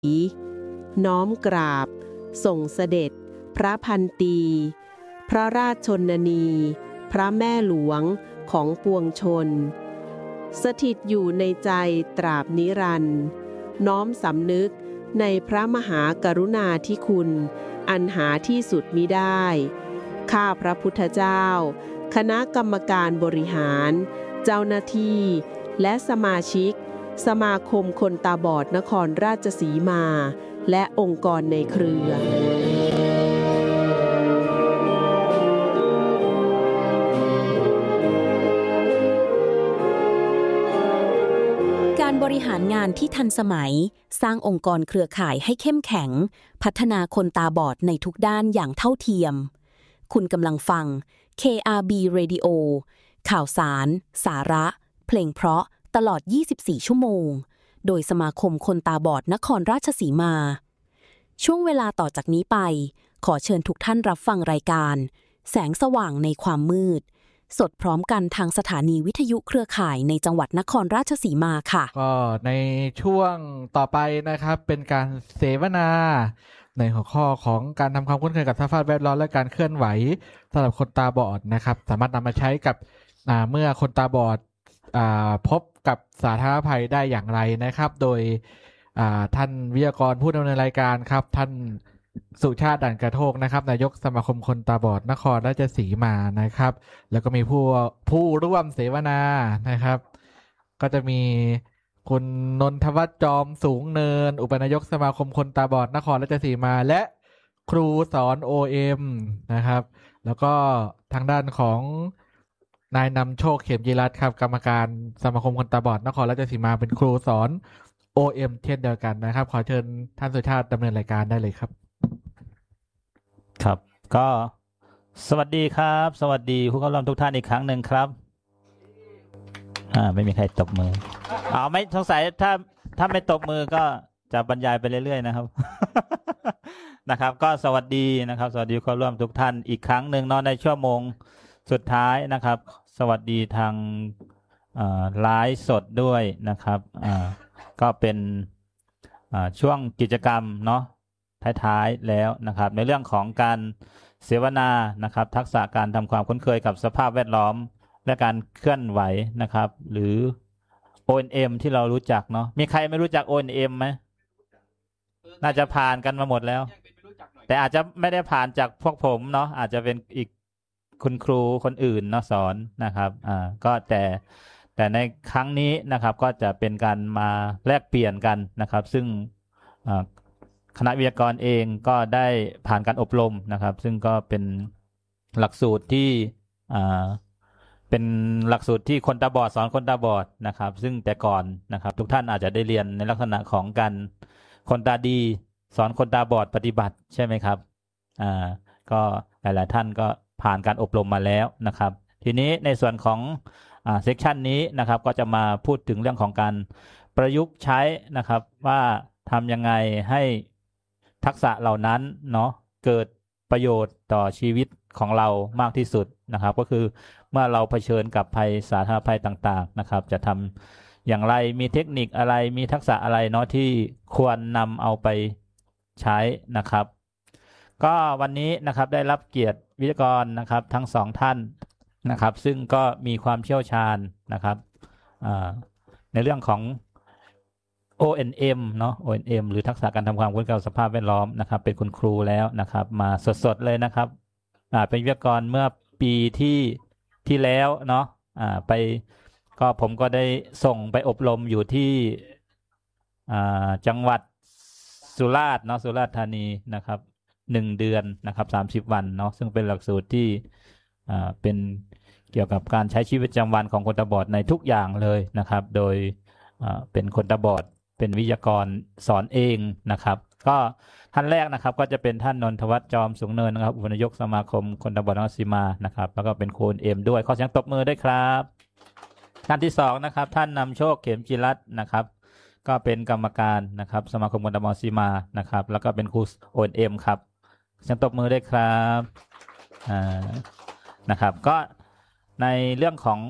น้อมกราบส่งเสด็จพระพันตีพระราชชนนีพระแม่หลวงของปวงชนสถิตอยู่ในใจตราบนิรันดร์น้อมสำนึกในพระมหากรุณาธิคุณอันหาที่สุดมิได้ข้าพระพุทธเจ้าคณะกรรมการบริหารเจ้าหน้าที่และสมาชิกสมาคมคนตาบอดนครราชสีมาและองค์กรในเครือการบริหารงานที่ทันสมัยสร้างองค์กรเครือข่ายให้เข้มแข็งพัฒนาคนตาบอดในทุกด้านอย่างเท่าเทียมคุณกำลังฟัง KRB Radio ข่าวสารสาระเพลงเพราะตลอด24ชั่วโมงโดยสมาคมคนตาบอดนครราชสีมาช่วงเวลาต่อจากนี้ไปขอเชิญทุกท่านรับฟังรายการแสงสว่างในความมืดสดพร้อมกันทางสถานีวิทยุเครือข่ายในจังหวัดนครราชสีมาค่ะก็ในช่วงต่อไปนะครับเป็นการเสวนาในหัวข้อของการทำความคุ้นเคยกับสภาพแวดล้อมและการเคลื่อนไหวสำหรับคนตาบอดนะครับสามารถนำมาใช้กับเมื่อคนตาบอดพบกับสาธารณภัยได้อย่างไรนะครับโดยท่านวิทยากรผู้ดำเนินรายการครับท่านสุชาติด่านกระโทกนะครับนายกสมาคมคนตาบอดนครราชสีมานะครับแล้วก็มีผู้ร่วมเสวนานะครับก็จะมีคุณนนทวัฒน์จอมสูงเนินอุปนายกสมาคมคนตาบอดนครราชสีมาและครูสอน OM นะครับแล้วก็ทางด้านของนายนำโชคเข็มจีรัตน์ครับกรรมการสมาคมคนตาบอดนครราชสีมาเป็นครูสอน OM เช่นเดียวกันนะครับขอเชิญท่านสุชาติดำเนินรายการได้เลยครับครับก็สวัสดีครับสวัสดีผู้เข้าร่วมทุกท่านอีกครั้งหนึ่งครับไม่มีใครตบมือไม่สงสัยถ้าไม่ตบมือก็จะบรรยายไปเรื่อยๆนะครับ นะครับก็สวัสดีนะครับสวัสดีผู้เข้าร่วมทุกท่านอีกครั้งหนึ่งเนาะในชั่วโมงสุดท้ายนะครับสวัสดีทางไลฟ์สดด้วยนะครับก็เป็นช่วงกิจกรรมเนาะท้ายๆแล้วนะครับในเรื่องของการเสวนานะครับทักษะการทำความคุ้นเคยกับสภาพแวดล้อมและการเคลื่อนไหวนะครับหรือ O&M ที่เรารู้จักเนาะมีใครไม่รู้จัก O&M ไหมน่าจะผ่านกันมาหมดแล้วแต่อาจจะไม่ได้ผ่านจากพวกผมเนาะอาจจะเป็นอีกคุณครูคนอื่นเนาะสอนนะครับก็แต่ในครั้งนี้นะครับก็จะเป็นการมาแลกเปลี่ยนกันนะครับซึ่งคณะวิทยากรเองก็ได้ผ่านการอบรมนะครับซึ่งก็เป็นหลักสูตรที่เป็นหลักสูตรที่คนตาบอดสอนคนตาบอดนะครับซึ่งแต่ก่อนนะครับทุกท่านอาจจะได้เรียนในลักษณะของการคนตาดีสอนคนตาบอดปฏิบัติใช่ไหมครับก็หลายๆท่านก็ผ่านการอบรมมาแล้วนะครับทีนี้ในส่วนของเซกชันนี้นะครับก็จะมาพูดถึงเรื่องของการประยุกต์ใช้นะครับว่าทำยังไงให้ทักษะเหล่านั้นเนาะเกิดประโยชน์ต่อชีวิตของเรามากที่สุดนะครับก็คือเมื่อเราเผชิญกับภัยสาธารณภัยต่างๆนะครับจะทำอย่างไรมีเทคนิคอะไรมีทักษะอะไรเนาะที่ควรนำเอาไปใช้นะครับก็วันนี้นะครับได้รับเกียรติวิทยากรนะครับทั้งสองท่านนะครับซึ่งก็มีความเชี่ยวชาญนะครับในเรื่องของ O&M เนาะ O&M หรือทักษะการทำความคุ้นเคยกับสภาพแวดล้อมนะครับเป็นคุณครูแล้วนะครับมาสดๆเลยนะครับเป็นวิทยากรเมื่อปีที่แล้วเนาะไปก็ผมก็ได้ส่งไปอบรมอยู่ที่จังหวัดสุราษฎร์เนาะสุราษฎร์ธานีนะครับ1 เดือนนะครับ30 วันเนาะซึ่งเป็นหลักสูตรที่เป็นเกี่ยวกับการใช้ชีวิตประจำวันของคนตาบอดในทุกอย่างเลยนะครับโดยเป็นคนตาบอดเป็นวิทยากรสอนเองนะครับก็ท่านแรกนะครับก็จะเป็นท่านนนทวัฒน์จอมสูงเนินนะครับอุปนายกสมาคมคนตาบอดนครราชสีมานะครับแล้วก็เป็นโคนMด้วยขอเสียงตบมือด้วยครับท่านที่2นะครับท่านนำโชคเข็มจีรัตน์นะครับก็เป็นกรรมการนะครับสมาคมคนตาบอดสีมานะครับแล้วก็เป็นครูO&Mครับเสียงตบมือด้วยครับนะครับก็ในเรื่องของ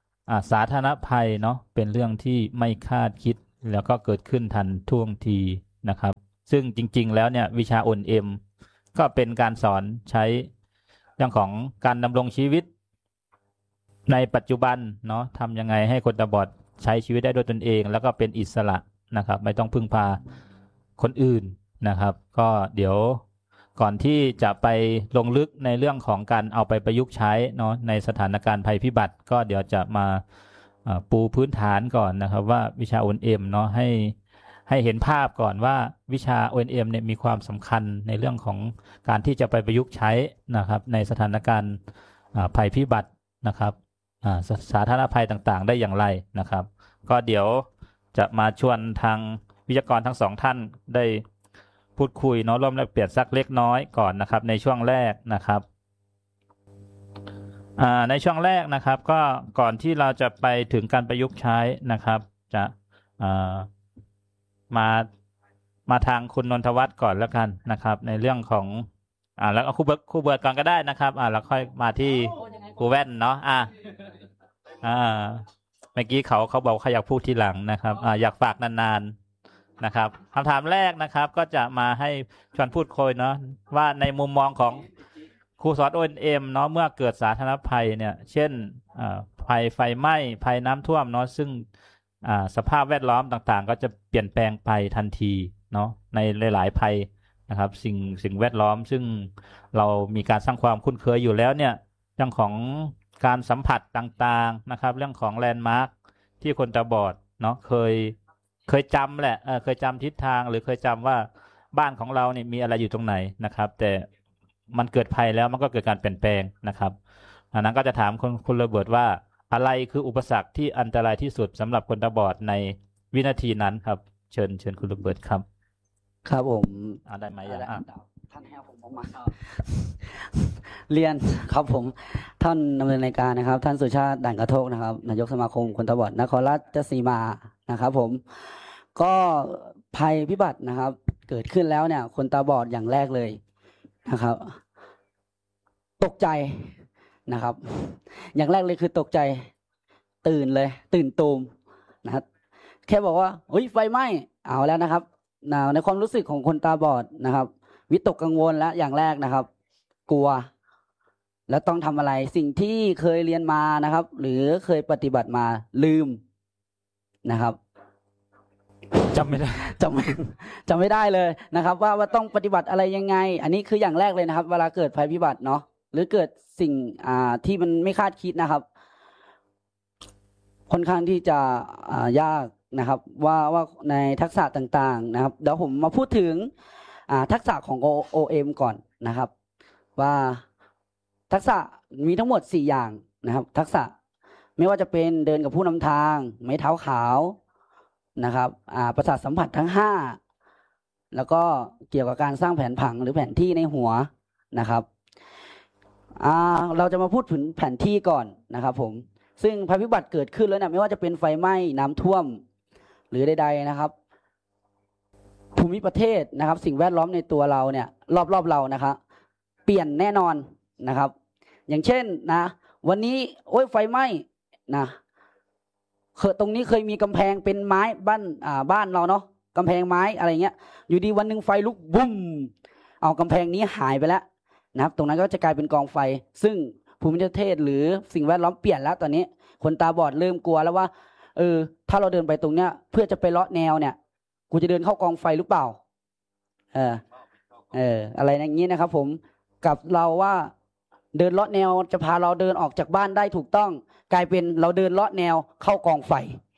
สาธารณภัยเนาะเป็นเรื่องที่ไม่คาดคิดแล้วก็เกิดขึ้นทันท่วงทีนะครับซึ่งจริงๆแล้วเนี่ยวิชา O&M ก็เป็นการสอนใช้เรื่องของการดำรงชีวิตในปัจจุบันเนาะทำยังไงให้คนตาบอดใช้ชีวิตได้ด้วยตนเองแล้วก็เป็นอิสระนะครับไม่ต้องพึ่งพาคนอื่นนะครับก็เดี๋ยวก่อนที่จะไปลงลึกในเรื่องของการเอาไปประยุกต์ใช้เนาะในสถานการณ์ภัยพิบัติก็เดี๋ยวจะมาปูพื้นฐานก่อนนะครับว่าวิชา O&M เนาะให้เห็นภาพก่อนว่าวิชา O&M เนี่ยมีความสำคัญในเรื่องของการที่จะไปประยุกต์ใช้นะครับในสถานการณ์ภัยพิบัตินะครับสาธารณภัยต่างๆได้อย่างไรนะครับก็เดี๋ยวจะมาชวนทางวิทยากรทั้งสองท่านได้พูดคุยเนาะร่วมแลกเปลี่ยนสักเล็กน้อยก่อนนะครับในช่วงแรกนะครับในช่วงแรกนะครับก็ก่อนที่เราจะไปถึงการประยุกต์ใช้นะครับจะมาทางคุณนนทวัฒน์ก่อนแล้วกันนะครับในเรื่องของแล้วครูเบิร์ดก่อนก็ได้นะครับแล้วค่อยมาที่ครูแว่นเนาะเมื่อกี้เขาบอกเขาอยากพูดทีหลังนะครับอยากฝากนานๆนะครับคำถามแรกนะครับก็จะมาให้ชวนพูดคุยเนาะว่าในมุมมองของครูสอน O&M เนาะเมื่อเกิดสาธารณภัยเนี่ยเช่นภัยไฟไหม้ภัยน้ำท่วมเนาะซึ่งสภาพแวดล้อมต่างๆก็จะเปลี่ยนแปลงไปทันทีเนาะในหลายๆภัยนะครับสิ่งแวดล้อมซึ่งเรามีการสร้างความคุ้นเคยอยู่แล้วเนี่ยเรื่องของการสัมผัสต่างๆนะครับเรื่องของแลนด์มาร์คที่คนตาบอดเนาะเคยจำแหละเคยจำทิศทางหรือเคยจำว่าบ้านของเราเนี่ยมีอะไรอยู่ตรงไหนนะครับแต่มันเกิดภัยแล้วมันก็เกิดการเปลี่ยนแปลงนะครับอันนั้นก็จะถามคุณโรเบิร์ตว่าอะไรคืออุปสรรคที่อันตรายที่สุดสำหรับคนตาบอดในวินาทีนั้นครับเชิญคุณโรเบิร์ตครับครับผมได้ไหมท่านให้ผมมาเรียนครับผมท่านดำเนินรายการนะครับท่านสุชาติด่านกระโทกนะครับนายกสมาคมคนตาบอดนครราชสีมานะครับผมก็ภัยพิบัตินะครับเกิดขึ้นแล้วเนี่ยคนตาบอดอย่างแรกเลยนะครับตกใจนะครับอย่างแรกเลยคือตกใจตื่นเลยตื่นตูมนะครับแค่บอกว่าเฮ้ยไฟไหม้เอาแล้วนะครับในความรู้สึกของคนตาบอดนะครับวิตกกังวลแล้วอย่างแรกนะครับกลัวแล้วต้องทำอะไรสิ่งที่เคยเรียนมานะครับหรือเคยปฏิบัติมาลืมนะครับจำไม่ได้เลยนะครับว่าต้องปฏิบัติอะไรยังไงอันนี้คืออย่างแรกเลยนะครับเวลาเกิดภัยพิบัติเนาะหรือเกิดสิ่งที่มันไม่คาดคิดนะครับค่อนข้างที่จะยากนะครับว่าในทักษะต่างๆนะครับเดี๋ยวผมมาพูดถึงทักษะของ O&M ก่อนนะครับว่าทักษะมีทั้งหมด4อย่างนะครับทักษะไม่ว่าจะเป็นเดินกับผู้นำทางไม้เท้าขาวนะครับประสาทสัมผัสทั้ง5แล้วก็เกี่ยวกับการสร้างแผนผังหรือแผนที่ในหัวนะครับเราจะมาพูดถึงแผนที่ก่อนนะครับผมซึ่งภัยพิบัติเกิดขึ้นแล้วเนี่ยไม่ว่าจะเป็นไฟไหม้น้ำท่วมหรือใดๆนะครับภูมิประเทศนะครับสิ่งแวดล้อมในตัวเราเนี่ยรอบๆเรานะครับเปลี่ยนแน่นอนนะครับอย่างเช่นนะวันนี้โอ้ยไฟไหม้นะตรงนี้เคยมีกำแพงเป็นไม้บ้านเราเนาะกำแพงไม้อะไรเงี้ยอยู่ดีวันหนึ่งไฟลุกบุ้มเอากำแพงนี้หายไปแล้วนะครับตรงนั้นก็จะกลายเป็นกองไฟซึ่งภูมิประเทศหรือสิ่งแวดล้อมเปลี่ยนแล้วตอนนี้คนตาบอดเริ่มกลัวแล้วว่าถ้าเราเดินไปตรงเนี้ยเพื่อจะไปเลาะแนวเนี่ยกูจะเดินเข้ากองไฟหรือเปล่าอะไรอย่างนี้นะครับผมกับเราว่าเดินเลาะแนวจะพาเราเดินออกจากบ้านได้ถูกต้องกลายเป็นเราเดินเลาะแนวเข้ากองไฟ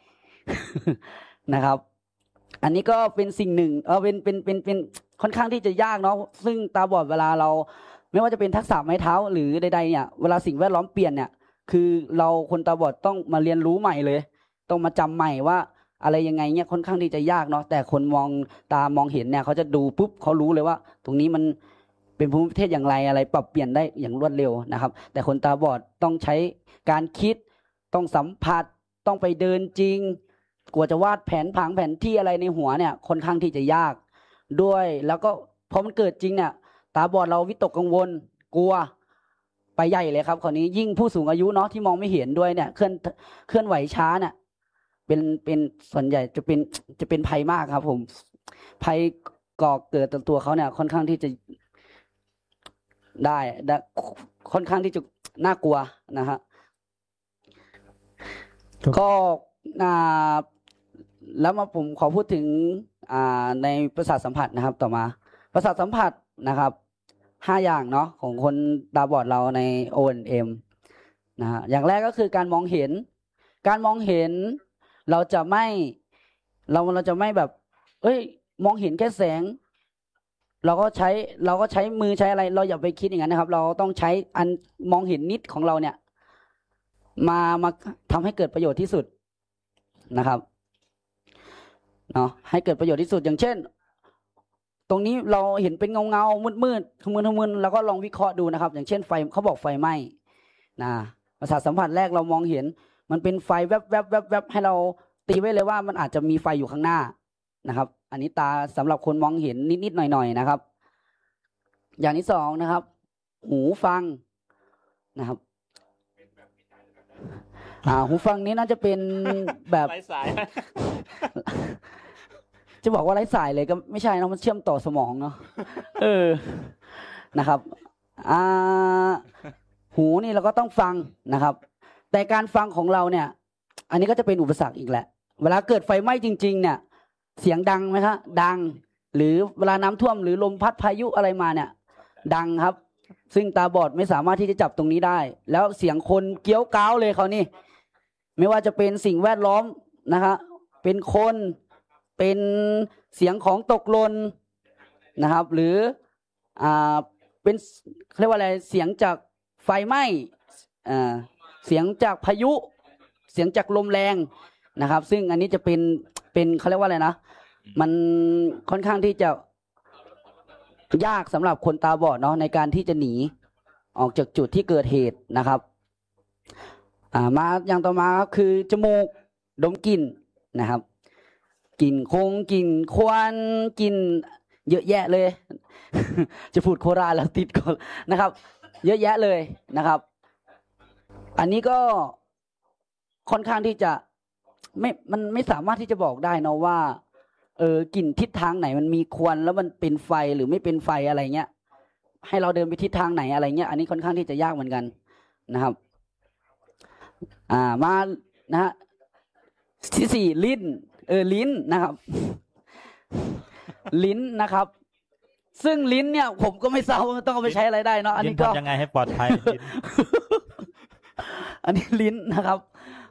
นะครับอันนี้ก็เป็นสิ่งหนึ่งเป็นค่อนข้างที่จะยากเนาะซึ่งตาบอดเวลาเราไม่ว่าจะเป็นทักษะไม้เท้าหรือใดๆเนี่ยเวลาสิ่งแวดล้อมเปลี่ยนเนี่ยคือเราคนตาบอดต้องมาเรียนรู้ใหม่เลยต้องมาจำใหม่ว่าอะไรยังไงเนี่ยค่อนข้างที่จะยากเนาะแต่คนมองเห็นเนี่ยเขาจะดูปุ๊บเขารู้เลยว่าตรงนี้มันเป็นภูมิประเทศอย่างไรอะไรปรับเปลี่ยนได้อย่างรวดเร็วนะครับแต่คนตาบอดต้องใช้การคิดต้องสัมผัสต้องไปเดินจริงกว่าจะวาดแผนผังแผนที่อะไรในหัวเนี่ยค่อนข้างที่จะยากด้วยแล้วก็พอมันเกิดจริงเนี่ยตาบอดเราวิตกกังวลกลัวไปใหญ่เลยครับคราวนี้ยิ่งผู้สูงอายุเนาะที่มองไม่เห็นด้วยเนี่ยเคลื่อนไหวช้าเนี่ยเป็นส่วนใหญ่จะเป็นภัยมากครับผมภัยก่อเกิดต่อตัวเขาเนี่ยค่อนข้างที่จะได้ค่อนข้างที่จะน่ากลัวนะฮะก็แล้วมาผมขอพูดถึงในประสาทสัมผัสนะครับต่อมาประสาทสัมผัสนะครับ5อย่างเนาะของคนตาบอดเราใน O&M นะฮะอย่างแรกก็คือการมองเห็นเราจะไม่แบบมองเห็นแค่แสงเราก็ใช้มือใช้อะไรเราอย่าไปคิดอย่างนั้นนะครับเราต้องใช้อันมองเห็นนิดของเราเนี่ยมาทำให้เกิดประโยชน์ที่สุดนะครับเนาะให้เกิดประโยชน์ที่สุดอย่างเช่นตรงนี้เราเห็นเป็นเงามืดแล้วก็ลองวิเคราะห์ดูนะครับอย่างเช่นไฟเขาบอกไฟไหม้นะประสาทสัมผัสแรกเรามองเห็นมันเป็นไฟแวบให้เราตีไว้เลยว่ามันอาจจะมีไฟอยู่ข้างหน้านะครับอันนี้ตาสำหรับคนมองเห็นนิดหน่อยนะครับอย่างที่2นะครับหูฟังนะครับหูฟังนี้น่าจะเป็นแบบไร้สาย จะบอกว่าไร้สายเลยก็ไม่ใช่นะมันเชื่อมต่อสมองเนาะนะครับหูนี่เราก็ต้องฟังนะครับแต่การฟังของเราเนี่ยอันนี้ก็จะเป็นอุปสรรคอีกแหละเวลาเกิดไฟไหม้จริงๆเนี่ยเสียงดังไหมครับดังหรือเวลาน้ำท่วมหรือลมพัดพายุอะไรมาเนี่ยดังครับซึ่งตาบอดไม่สามารถที่จะจับตรงนี้ได้แล้วเสียงคนเกี้ยวก้าวเลยเขานี่ไม่ว่าจะเป็นสิ่งแวดล้อมนะครับเป็นคนเป็นเสียงของตกหล่นนะครับหรือเป็นเรียกว่าอะไรเสียงจากไฟไหม้เสียงจากพายุเสียงจากลมแรงนะครับซึ่งอันนี้จะเป็นเขาเรียกว่าอะไรนะมันค่อนข้างที่จะยากสำหรับคนตาบอดเนาะในการที่จะหนีออกจากจุดที่เกิดเหตุนะครับมาอย่างต่อมาคือจมูกดมกลิ่นนะครับกลิ่นคงกลิ่นควันกลิ่นเยอะแยะเลย จะพูดโคราชแล้วติดก่อนนะครับเยอะแยะเลยนะครับอันนี้ก็ค่อนข้างที่จะมันไม่สามารถที่จะบอกได้นะว่ากลิ่นทิศทางไหนมันมีควันแล้วมันเป็นไฟหรือไม่เป็นไฟอะไรเงี้ยให้เราเดินไปทิศทางไหนอะไรเงี้ยอันนี้ค่อนข้างที่จะยากเหมือนกันนะครับมานะฮะที่4ลิ้นลิ้นนะครับ ลิ้นนะครับซึ่งลิ้นเนี่ยผมก็ไม่ทราบว่าต้องเอาไปใช้อะไรได้เนาะอันนี้ก็ยังไงให้ปลอดภัยอันนี้ลิ้นนะครับ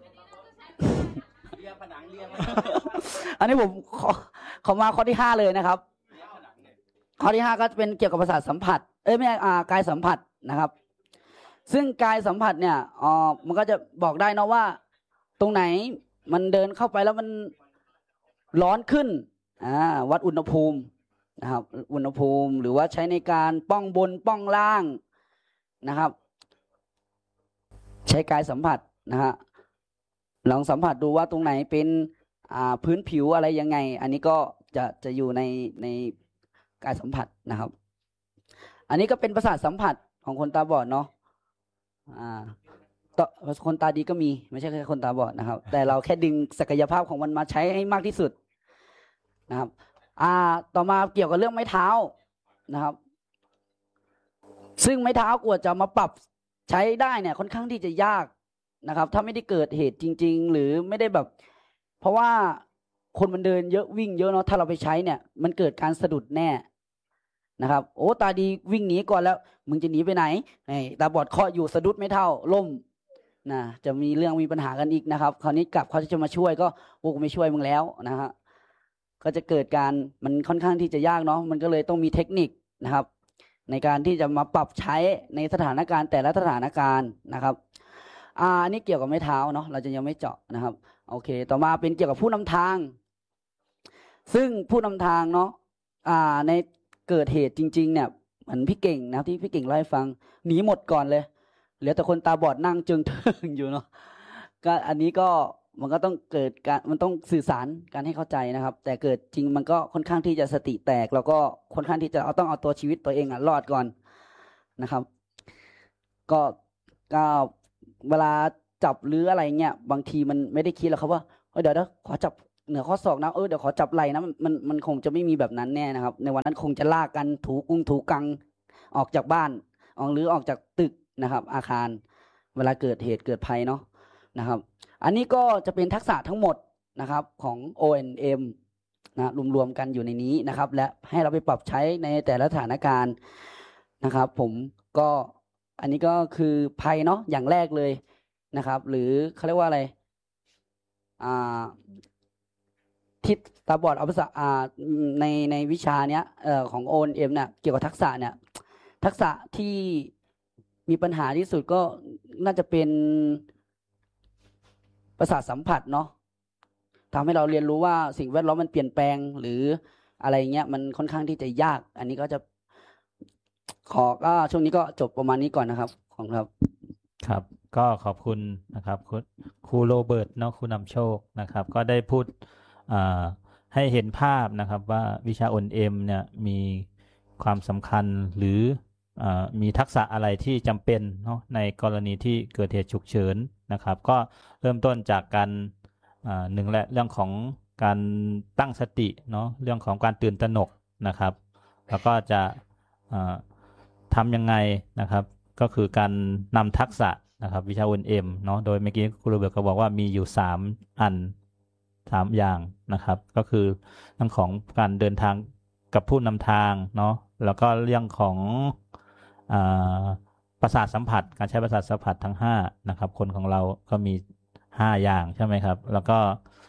อันนี้ผมขอมาข้อที่5เลยนะครับข้อที่5ก็เป็นเกี่ยวกับประสาทสัมผัสไม่ใช่กายสัมผัสนะครับซึ่งกายสัมผัสเนี่ยมันก็จะบอกได้นะว่าตรงไหนมันเดินเข้าไปแล้วมันร้อนขึ้นวัดอุณหภูมินะครับอุณหภูมิหรือว่าใช้ในการป้องบนป้องล่างนะครับใช้กายสัมผัสนะฮะลองสัมผัสดูว่าตรงไหนเป็นพื้นผิวอะไรยังไงอันนี้ก็จะอยู่ในกายสัมผัสนะครับอันนี้ก็เป็นประสาทสัมผัสของคนตาบอดเนาะคนตาดีก็มีไม่ใช่แค่คนตาบอดนะครับแต่เราแค่ดึงศักยภาพของมันมาใช้ให้มากที่สุดนะครับต่อมาเกี่ยวกับเรื่องไม้เท้านะครับซึ่งไม้เท้ากว่าจะมาปรับใช้ได้เนี่ยค่อนข้างที่จะยากนะครับถ้าไม่ได้เกิดเหตุจริงๆหรือไม่ได้แบบเพราะว่าคนมันเดินเยอะวิ่งเยอะเนาะถ้าเราไปใช้เนี่ยมันเกิดการสะดุดแน่นะครับโอ้ตาดีวิ่งหนีก่อนแล้วมึงจะหนีไปไหนตาบอดเคาะอยู่สะดุดไม่เท่าล่มนะจะมีเรื่องมีปัญหากันอีกนะครับคราวนี้กลับเขาจะมาช่วยก็โอ้กูไม่ช่วยมึงแล้วนะฮะก็จะเกิดการมันค่อนข้างที่จะยากเนาะมันก็เลยต้องมีเทคนิคนะครับในการที่จะมาปรับใช้ในสถานการณ์แต่ละสถานการณ์นะครับอันนี้เกี่ยวกับไม้เท้าเนาะเราจะยังไม่เจาะนะครับโอเคต่อมาเป็นเกี่ยวกับผู้นำทางซึ่งผู้นำทางเนาะในเกิดเหตุจริงๆเนี่ยเหมือนพี่เก่งนะที่พี่เก่งเล่าให้ฟังหนีหมดก่อนเลยเหลือแต่คนตาบอดนั่งเจิงเทิงอยู่เนาะก็อันนี้ก็มันก็ต้องเกิดการมันต้องสื่อสารการให้เข้าใจนะครับแต่เกิดจริงมันก็ค่อนข้างที่จะสติแตกแล้วก็ค่อนข้างที่จะต้องเอาตัวชีวิตตัวเองรอดก่อนนะครับก็เวลาจับหรืออะไรเงี้ยบางทีมันไม่ได้คิดแล้วครับว่าเดี๋ยวขอจับเหนือข้อศอกนะเดี๋ยวขอจับไหล่นะมันคงจะไม่มีแบบนั้นแน่นะครับในวันนั้นคงจะลากกันถูกุ้งถูกังออกจากบ้านหรือออกจากตึกนะครับอาคารเวลาเกิดเหตุเกิดภัยเนาะนะครับอันนี้ก็จะเป็นทักษะทั้งหมดนะครับของ O&M นะรวมๆกันอยู่ในนี้นะครับและให้เราไปปรับใช้ในแต่ละสถานการณ์นะครับผมก็อันนี้ก็คือภัยเนาะอย่างแรกเลยนะครับหรือเขาเรียกว่าอะไรทิศตาบอดเอาภาษาในวิชาเนี้ยของ O&M เนี่ยเกี่ยวกับทักษะเนี่ยทักษะที่มีปัญหาที่สุดก็น่าจะเป็นประสาทสัมผัสเนาะทำให้เราเรียนรู้ว่าสิ่งแวดล้อมมันเปลี่ยนแปลงหรืออะไรเงี้ยมันค่อนข้างที่จะยากอันนี้ก็จะก็ช่วงนี้ก็จบประมาณนี้ก่อนนะครับขอบคุณครับครับก็ขอบคุณนะครับครูโรเบิร์ตเนาะครูนำโชคนะครับก็ได้พูดให้เห็นภาพนะครับว่าวิชา O&M เนี่ยมีความสำคัญหรือมีทักษะอะไรที่จำเป็นเนาะในกรณีที่เกิดเหตุฉุกเฉินนะครับก็เริ่มต้นจากการหนึ่งและเรื่องของการตั้งสติเนาะเรื่องของการตื่นตระหนกนะครับแล้วก็จะทำยังไงนะครับก็คือการนำทักษะนะครับวิชา O&M เนาะโดยเมื่อกี้ครูโรเบิร์ตก็บอกว่ามีอยู่3 อย่างนะครับก็คือเรื่องของการเดินทางกับผู้นำทางเนาะแล้วก็เรื่องของประสาทสัมผัสการใช้ประสาทสัมผัสทั้ง5นะครับคนของเราก็มี5อย่างใช่ไหมครับแล้วก็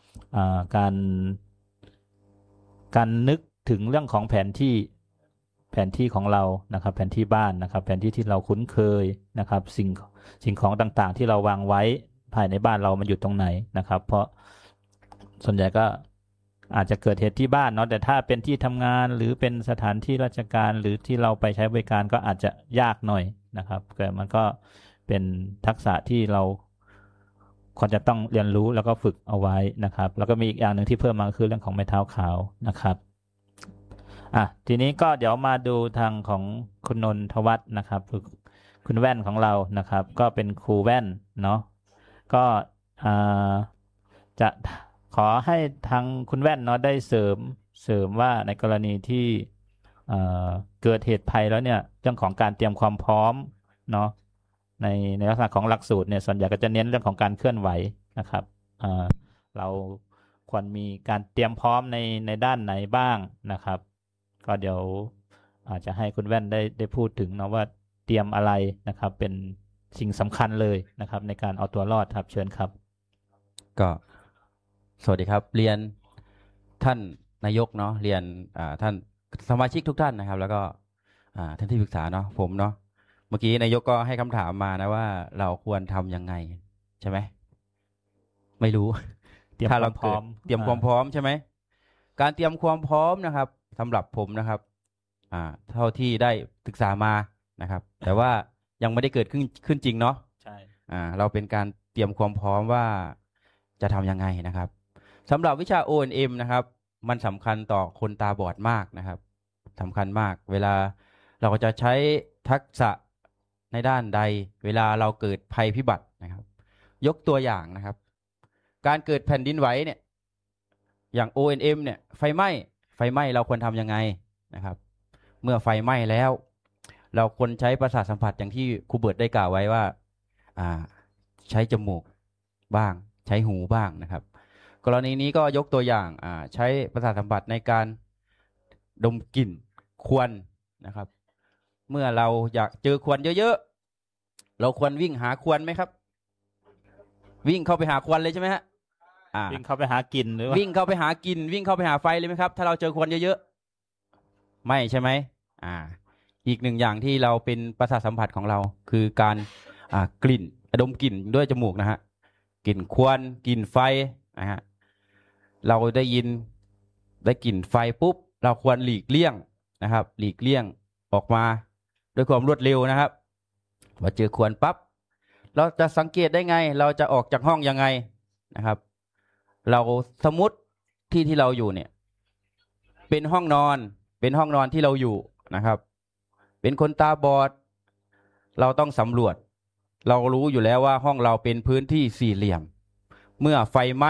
การนึกถึงเรื่องของแผนที่ของเรานะครับแผนที่บ้านนะครับแผนที่ที่เราคุ้นเคยนะครับสิ่งของต่างๆที่เราวางไว้ภายในบ้านเรามันอยู่ตรงไหนนะครับเพราะส่วนใหญ่ก็อาจจะเกิดเหตุที่บ้านเนาะแต่ถ้าเป็นที่ทำงานหรือเป็นสถานที่ราชการหรือที่เราไปใช้บริการก็อาจจะยากหน่อยนะครับแต่มันก็เป็นทักษะที่เราควรจะต้องเรียนรู้แล้วก็ฝึกเอาไว้นะครับแล้วก็มีอีกอย่างหนึ่งที่เพิ่มมาคือเรื่องของไม้เท้าขาวนะครับทีนี้ก็เดี๋ยวมาดูทางของคุณนนทวัฒน์นะครับคุณแว่นของเรานะครับก็เป็นครูแว่นเนาะก็จะขอให้ทางคุณแว่นเนาะได้เสริมว่าในกรณีที่เกิดเหตุภัยแล้วเนี่ยเรื่องของการเตรียมความพร้อมเนาะในลักษณะของหลักสูตรเนี่ยส่วนใหญ่ก็จะเน้นเรื่องของการเคลื่อนไหวนะครับเราควรมีการเตรียมพร้อมในด้านไหนบ้างนะครับก็เดี๋ยวอาจจะให้คุณแว่นได้พูดถึงนะว่าเตรียมอะไรนะครับเป็นสิ่งสำคัญเลยนะครับในการเอาตัวรอดครับเชิญครับก็สวัสดีครับเรียนท่านนายกเนาะเรียนท่านสมาชิกทุกท่านนะครับแล้วก็ท่านที่ปรึกษาเนาะผมเนาะเมื่อกี้นายกก็ให้คำถามมานะว่าเราควรทำยังไงใช่ไหมไม่รู้ถ้าเราเตรียมความพร้อมใช่ไหมการเตรียมความพร้อมนะครับสำหรับผมนะครับเท่าที่ได้ศึกษามานะครับแต่ว่ายังไม่ได้เกิดขึ้นจริงเนาะใช่เราเป็นการเตรียมความพร้อมว่าจะทำยังไงนะครับสำหรับวิชา O&M นะครับมันสำคัญต่อคนตาบอดมากนะครับสำคัญมากเวลาเราก็จะใช้ทักษะในด้านใดเวลาเราเกิดภัยพิบัตินะครับยกตัวอย่างนะครับการเกิดแผ่นดินไหวเนี่ยอย่าง O&M เนี่ยไฟไหม้เราควรทำยังไงนะครับเมื่อไฟไหม้แล้วเราควรใช้ประสาทสัมผัสอย่างที่ครูเบิร์ตได้กล่าวไว้ว่าใช้จมูกบ้างใช้หูบ้างนะครับกรณีนี้ก็ยกตัวอย่างใช้ประสาทสัมผัสในการดมกลิ่นควันนะครับเมื่อเราอยากเจอควันเยอะๆเราควรวิ่งหาควันไหมครับวิ่งเข้าไปหาควันเลยใช่ไหมฮะวิ่งเข้าไปหากลิ่นหรือว่าวิ่งเข้าไปหากลิ่นวิ่งเข้าไปหาไฟเลยไหมครับถ้าเราเจอควันเยอะๆไม่ใช่ไหมอีกหนึ่งอย่างที่เราเป็นประสาทสัมผัสของเราคือการกลิ่นดมกลิ่นด้วยจมูกนะฮะกลิ่นควันกลิ่นไฟนะฮะเราได้กลิ่นไฟปุ๊บเราควรหลีกเลี่ยงนะครับหลีกเลี่ยงออกมาด้วยความรวดเร็วนะครับพอเจอควันปั๊บเราจะสังเกตได้ไงเราจะออกจากห้องยังไงนะครับเราสมมุติที่เราอยู่เนี่ยเป็นห้องนอนที่เราอยู่นะครับเป็นคนตาบอดเราต้องสำรวจเรารู้อยู่แล้วว่าห้องเราเป็นพื้นที่สี่เหลี่ยมเมื่อไฟไหม้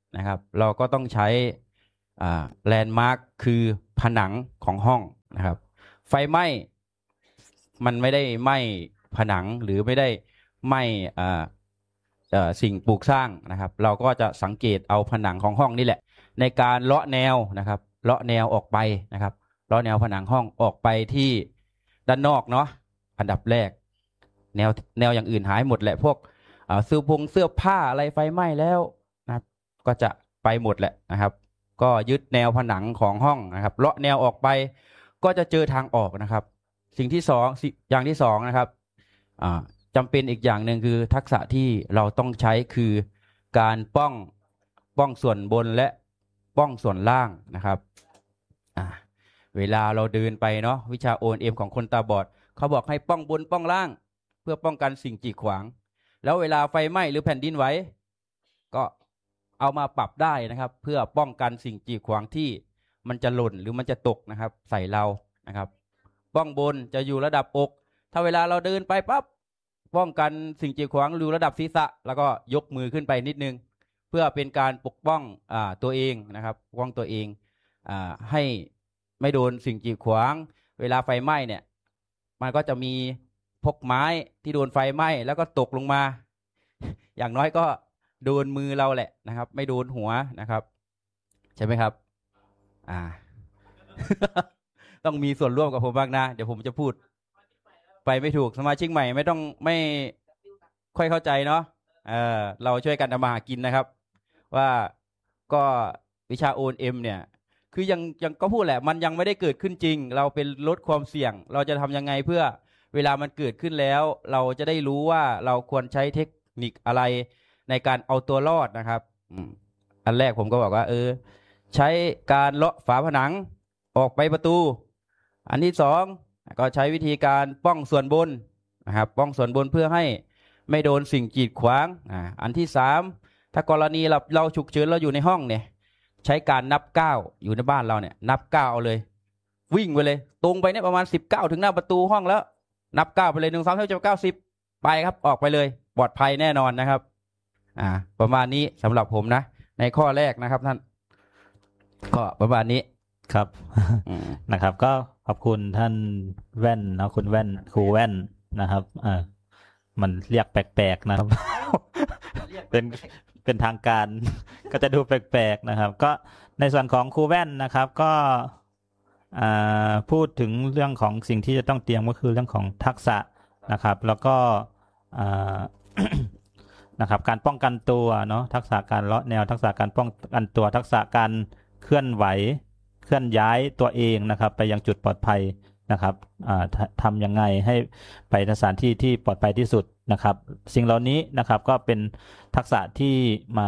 นะครับ เราก็ต้องใช้แลนด์มาร์คคือผนังของห้องนะครับไฟไหม้มันไม่ได้ไหม้ผนังหรือไม่ได้ไหม้สิ่งปลูกสร้างนะครับเราก็จะสังเกตเอาผนังของห้องนี่แหละในการเลาะแนวนะครับเลาะแนวออกไปนะครับเลาะแนวผนังห้องออกไปที่ด้านนอกเนาะอันดับแรกแนวอย่างอื่นหายหมดแหละพวกเสื้อผ้าอะไรไฟไหม้แล้วนะครับก็จะไปหมดแหละนะครับก็ยึดแนวผนังของห้องนะครับเลาะแนวออกไปก็จะเจอทางออกนะครับสิ่งที่สองอย่างที่สองนะครับจำเป็นอีกอย่างหนึ่งคือทักษะที่เราต้องใช้คือการป้องส่วนบนและป้องส่วนล่างนะครับเวลาเราเดินไปเนาะวิชา O&M ของคนตาบอดเขาบอกให้ป้องบนป้องล่างเพื่อป้องกันสิ่งกีดขวางแล้วเวลาไฟไหม้หรือแผ่นดินไหวก็เอามาปรับได้นะครับเพื่อป้องกันสิ่งกีดขวางที่มันจะหล่นหรือมันจะตกนะครับใส่เรานะครับป้องบนจะอยู่ระดับอกถ้าเวลาเราเดินไปปั๊บป้องกันสิ่งกีดขวางอยู่ระดับศีรษะแล้วก็ยกมือขึ้นไปนิดนึงเพื่อเป็นการปกป้องตัวเองนะครับปกป้องตัวเองให้ไม่โดนสิ่งกีดขวางเวลาไฟไหม้เนี่ยมันก็จะมีพกไม้ที่โดนไฟไหม้แล้วก็ตกลงมาอย่างน้อยก็โดนมือเราแหละนะครับไม่โดนหัวนะครับใช่ไหมครับต้องมีส่วนร่วมกับผมบ้างนะเดี๋ยวผมจะพูดไปไม่ถูกสมาชิกใหม่ไม่ค่อยเข้าใจเนาะเราช่วยกันทำมาหากินนะครับว่าก็วิชา O&M เนี่ยคือยังก็พูดแหละมันยังไม่ได้เกิดขึ้นจริงเราเป็นลดความเสี่ยงเราจะทำยังไงเพื่อเวลามันเกิดขึ้นแล้วเราจะได้รู้ว่าเราควรใช้เทคนิคอะไรในการเอาตัวรอดนะครับอันแรกผมก็บอกว่าใช้การเลาะฝาผนังออกไปประตูอันที่สองก็ใช้วิธีการป้องส่วนบนนะครับป้องส่วนบนเพื่อให้ไม่โดนสิ่งกีดขวางอันที่สามถ้ากรณีเราฉุกเฉินเราอยู่ในห้องเนี่ยใช้การนับก้าวอยู่ในบ้านเราเนี่ยนับก้าวเลยวิ่งไปเลยตรงไปเนี่ยประมาณ19ถึงหน้าประตูห้องแล้วนับก้าวไปเลย1 2 3 4 90ไปครับออกไปเลยปลอดภัยแน่นอนนะครับประมาณนี้สำหรับผมนะในข้อแรกนะครับท่านก็ประมาณนี้ครับ นะครับก็ขอบคุณท่านแว่นนะคุณแว่นครูแว่นนะครับมันเรียกแปลกๆนะครับ เป็นทางการ ก็จะดูแปลกๆนะครับก็ในส่วนของครูแว่นนะครับก็พูดถึงเรื่องของสิ่งที่จะต้องเตรียมก็คือเรื่องของทักษะนะครับแล้วก็นะครับการป้องกันตัวเนาะทักษะการเลาะแนวทักษะการป้องกันตัวทักษะการเคลื่อนไหวเคลื่อนย้ายตัวเองนะครับไปยังจุดปลอดภัยนะครับทำยังไงให้ไปในสถานที่ที่ปลอดภัยที่สุดนะครับสิ่งเหล่านี้นะครับก็เป็นทักษะที่มา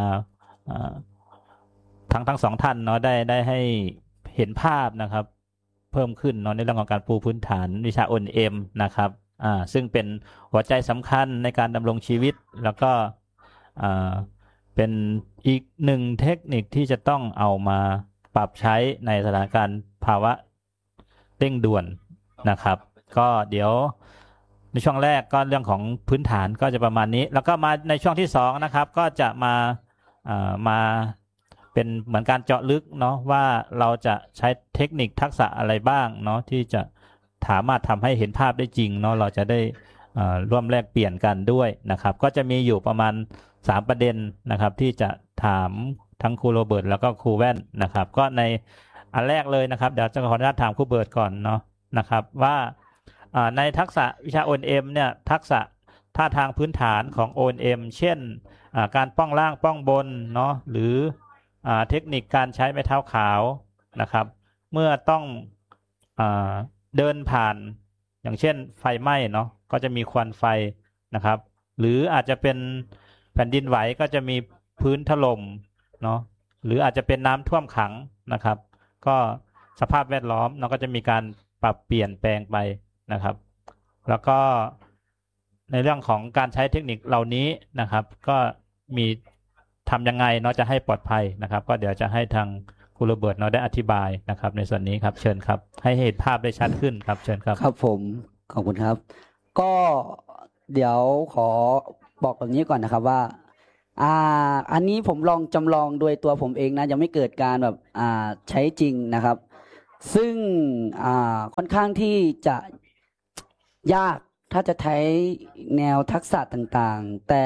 ทั้งสองท่านเนาะได้ให้เห็นภาพนะครับเพิ่มขึ้นเนาะในเรื่องของการปูพื้นฐานวิชา O&M นะครับซึ่งเป็นหัวใจสำคัญในการดำรงชีวิตแล้วก็เป็นอีกหนึ่งเทคนิคที่จะต้องเอามาปรับใช้ในสถานการณ์ภาวะเร่งด่วนนะครับก็เดี๋ยวในช่วงแรกก็เรื่องของพื้นฐานก็จะประมาณนี้แล้วก็มาในช่วงที่2นะครับก็จะมาเป็นเหมือนการเจาะลึกเนาะว่าเราจะใช้เทคนิคทักษะอะไรบ้างเนาะที่จะสามารถทำให้เห็นภาพได้จริงเนาะเราจะได้ร่วมแลกเปลี่ยนกันด้วยนะครับก็จะมีอยู่ประมาณ3ประเด็นนะครับที่จะถามทั้งครูโรเบิร์ตแล้วก็ครูแว่นนะครับก็ในอันแรกเลยนะครับเดี๋ยวจะขออนุญาตถามครูเบิร์ตก่อนเนาะนะครับว่าในทักษะวิชา O&M เนี่ยทักษะท่าทางพื้นฐานของ O&M เช่นการป้องล่างป้องบนเนาะหรือเทคนิคการใช้ไม้เท้าขาวนะครับเมื่อต้องเดินผ่านอย่างเช่นไฟไหม้เนาะก็จะมีควันไฟนะครับหรืออาจจะเป็นแผ่นดินไหวก็จะมีพื้นถล่มเนาะหรืออาจจะเป็นน้ำท่วมขังนะครับก็สภาพแวดล้อมเราก็จะมีการปรับเปลี่ยนแปลงไปนะครับแล้วก็ในเรื่องของการใช้เทคนิคเหล่านี้นะครับก็มีทำยังไงเนาะจะให้ปลอดภัยนะครับก็เดี๋ยวจะให้ทางครูโรเบิร์ตเนาะได้อธิบายนะครับในส่วนนี้ครับเชิญครับให้เห็นภาพได้ชัดขึ้นครับเชิญครับครับผมขอบคุณครับก็เดี๋ยวขอบอกแบบนี้ก่อนนะครับว่าอันนี้ผมลองจำลองโดยตัวผมเองนะยังไม่เกิดการแบบใช้จริงนะครับซึ่งค่อนข้างที่จะยากถ้าจะใช้แนวทักษะต่างๆแต่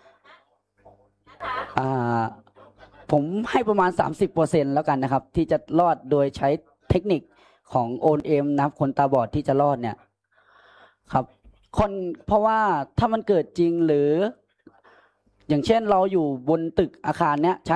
ผมให้ประมาณ 30% แล้วกันนะครับที่จะรอดโดยใช้เทคนิคของ O&M นะครับคนตาบอดที่จะรอดเนี่ยครับเพราะว่าถ้ามันเกิดจริงหรืออย่างเช่นเราอยู่บนตึกอาคารเนี้ย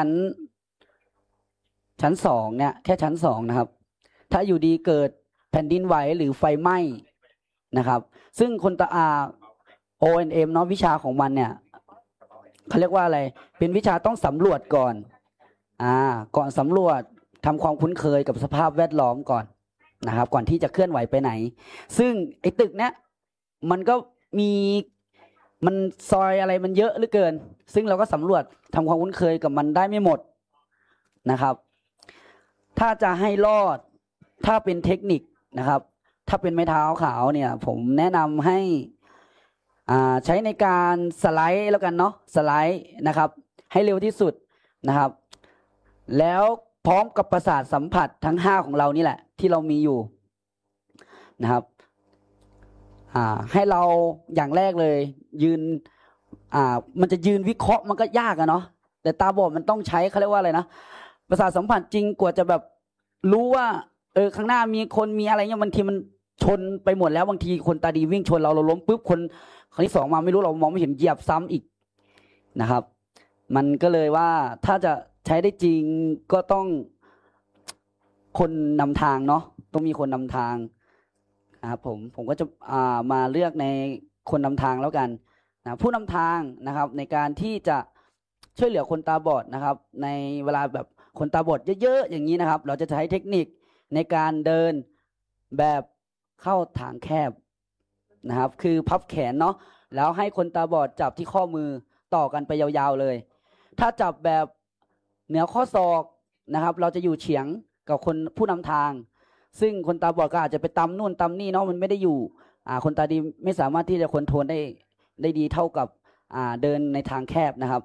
ชั้น2เนี่ยแค่ชั้น2นะครับถ้าอยู่ดีเกิดแผ่นดินไหวหรือไฟไหม้นะครับซึ่งคนตาO&M เนาะวิชาของมันเนี่ยเขาเรียกว่าอะไรเป็นวิชาต้องสำรวจก่อนก่อนสำรวจทำความคุ้นเคยกับสภาพแวดล้อมก่อนนะครับก่อนที่จะเคลื่อนไหวไปไหนซึ่งไอ้ตึกเนี้ยมันก็มันซอยอะไรมันเยอะเหลือเกินซึ่งเราก็สำรวจทำความคุ้นเคยกับมันได้ไม่หมดนะครับถ้าจะให้รอดถ้าเป็นเทคนิคนะครับถ้าเป็นไม้เท้าขาวเนี่ยผมแนะนำให้ใช้ในการสไลด์แล้วกันเนาะสไลด์นะครับให้เร็วที่สุดนะครับแล้วพร้อมกับประสาทสัมผัสทั้ง5ของเรานี่แหละที่เรามีอยู่นะครับให้เราอย่างแรกเลยยืนมันจะยืนวิเคราะห์มันก็ยากอะเนาะแต่ตาบอดมันต้องใช้เขาเรียกว่าอะไรนะประสาทสัมผัสจริงกว่าจะแบบรู้ว่าข้างหน้ามีคนมีอะไรเงี้ยบางทีมันชนไปหมดแล้วบางทีคนตาดีวิ่งชนเราล้มปุ๊บคนที่2มาไม่รู้เรามองไม่เห็นเหยียบซ้ำอีกนะครับมันก็เลยว่าถ้าจะใช้ได้จริงก็ต้องคนนำทางเนาะต้องมีคนนำทางนะครับผมก็จะมาเลือกในคนนำทางแล้วกันนะผู้นำทางนะครับในการที่จะช่วยเหลือคนตาบอดนะครับในเวลาแบบคนตาบอดเยอะๆอย่างนี้นะครับเราจะใช้เทคนิคในการเดินแบบเข้าทางแคบนะครับคือพับแขนเนาะแล้วให้คนตาบอดจับที่ข้อมือต่อกันไปยาวๆเลยถ้าจับแบบเหนือข้อศอกนะครับเราจะอยู่เฉียงกับคนผู้นำทางซึ่งคนตาบอดก็อาจจะไปตำนู่นตำนี่เนาะมันไม่ได้อยู่คนตาดีไม่สามารถที่จะคอนโทรลได้ดีเท่ากับเดินในทางแคบนะครับ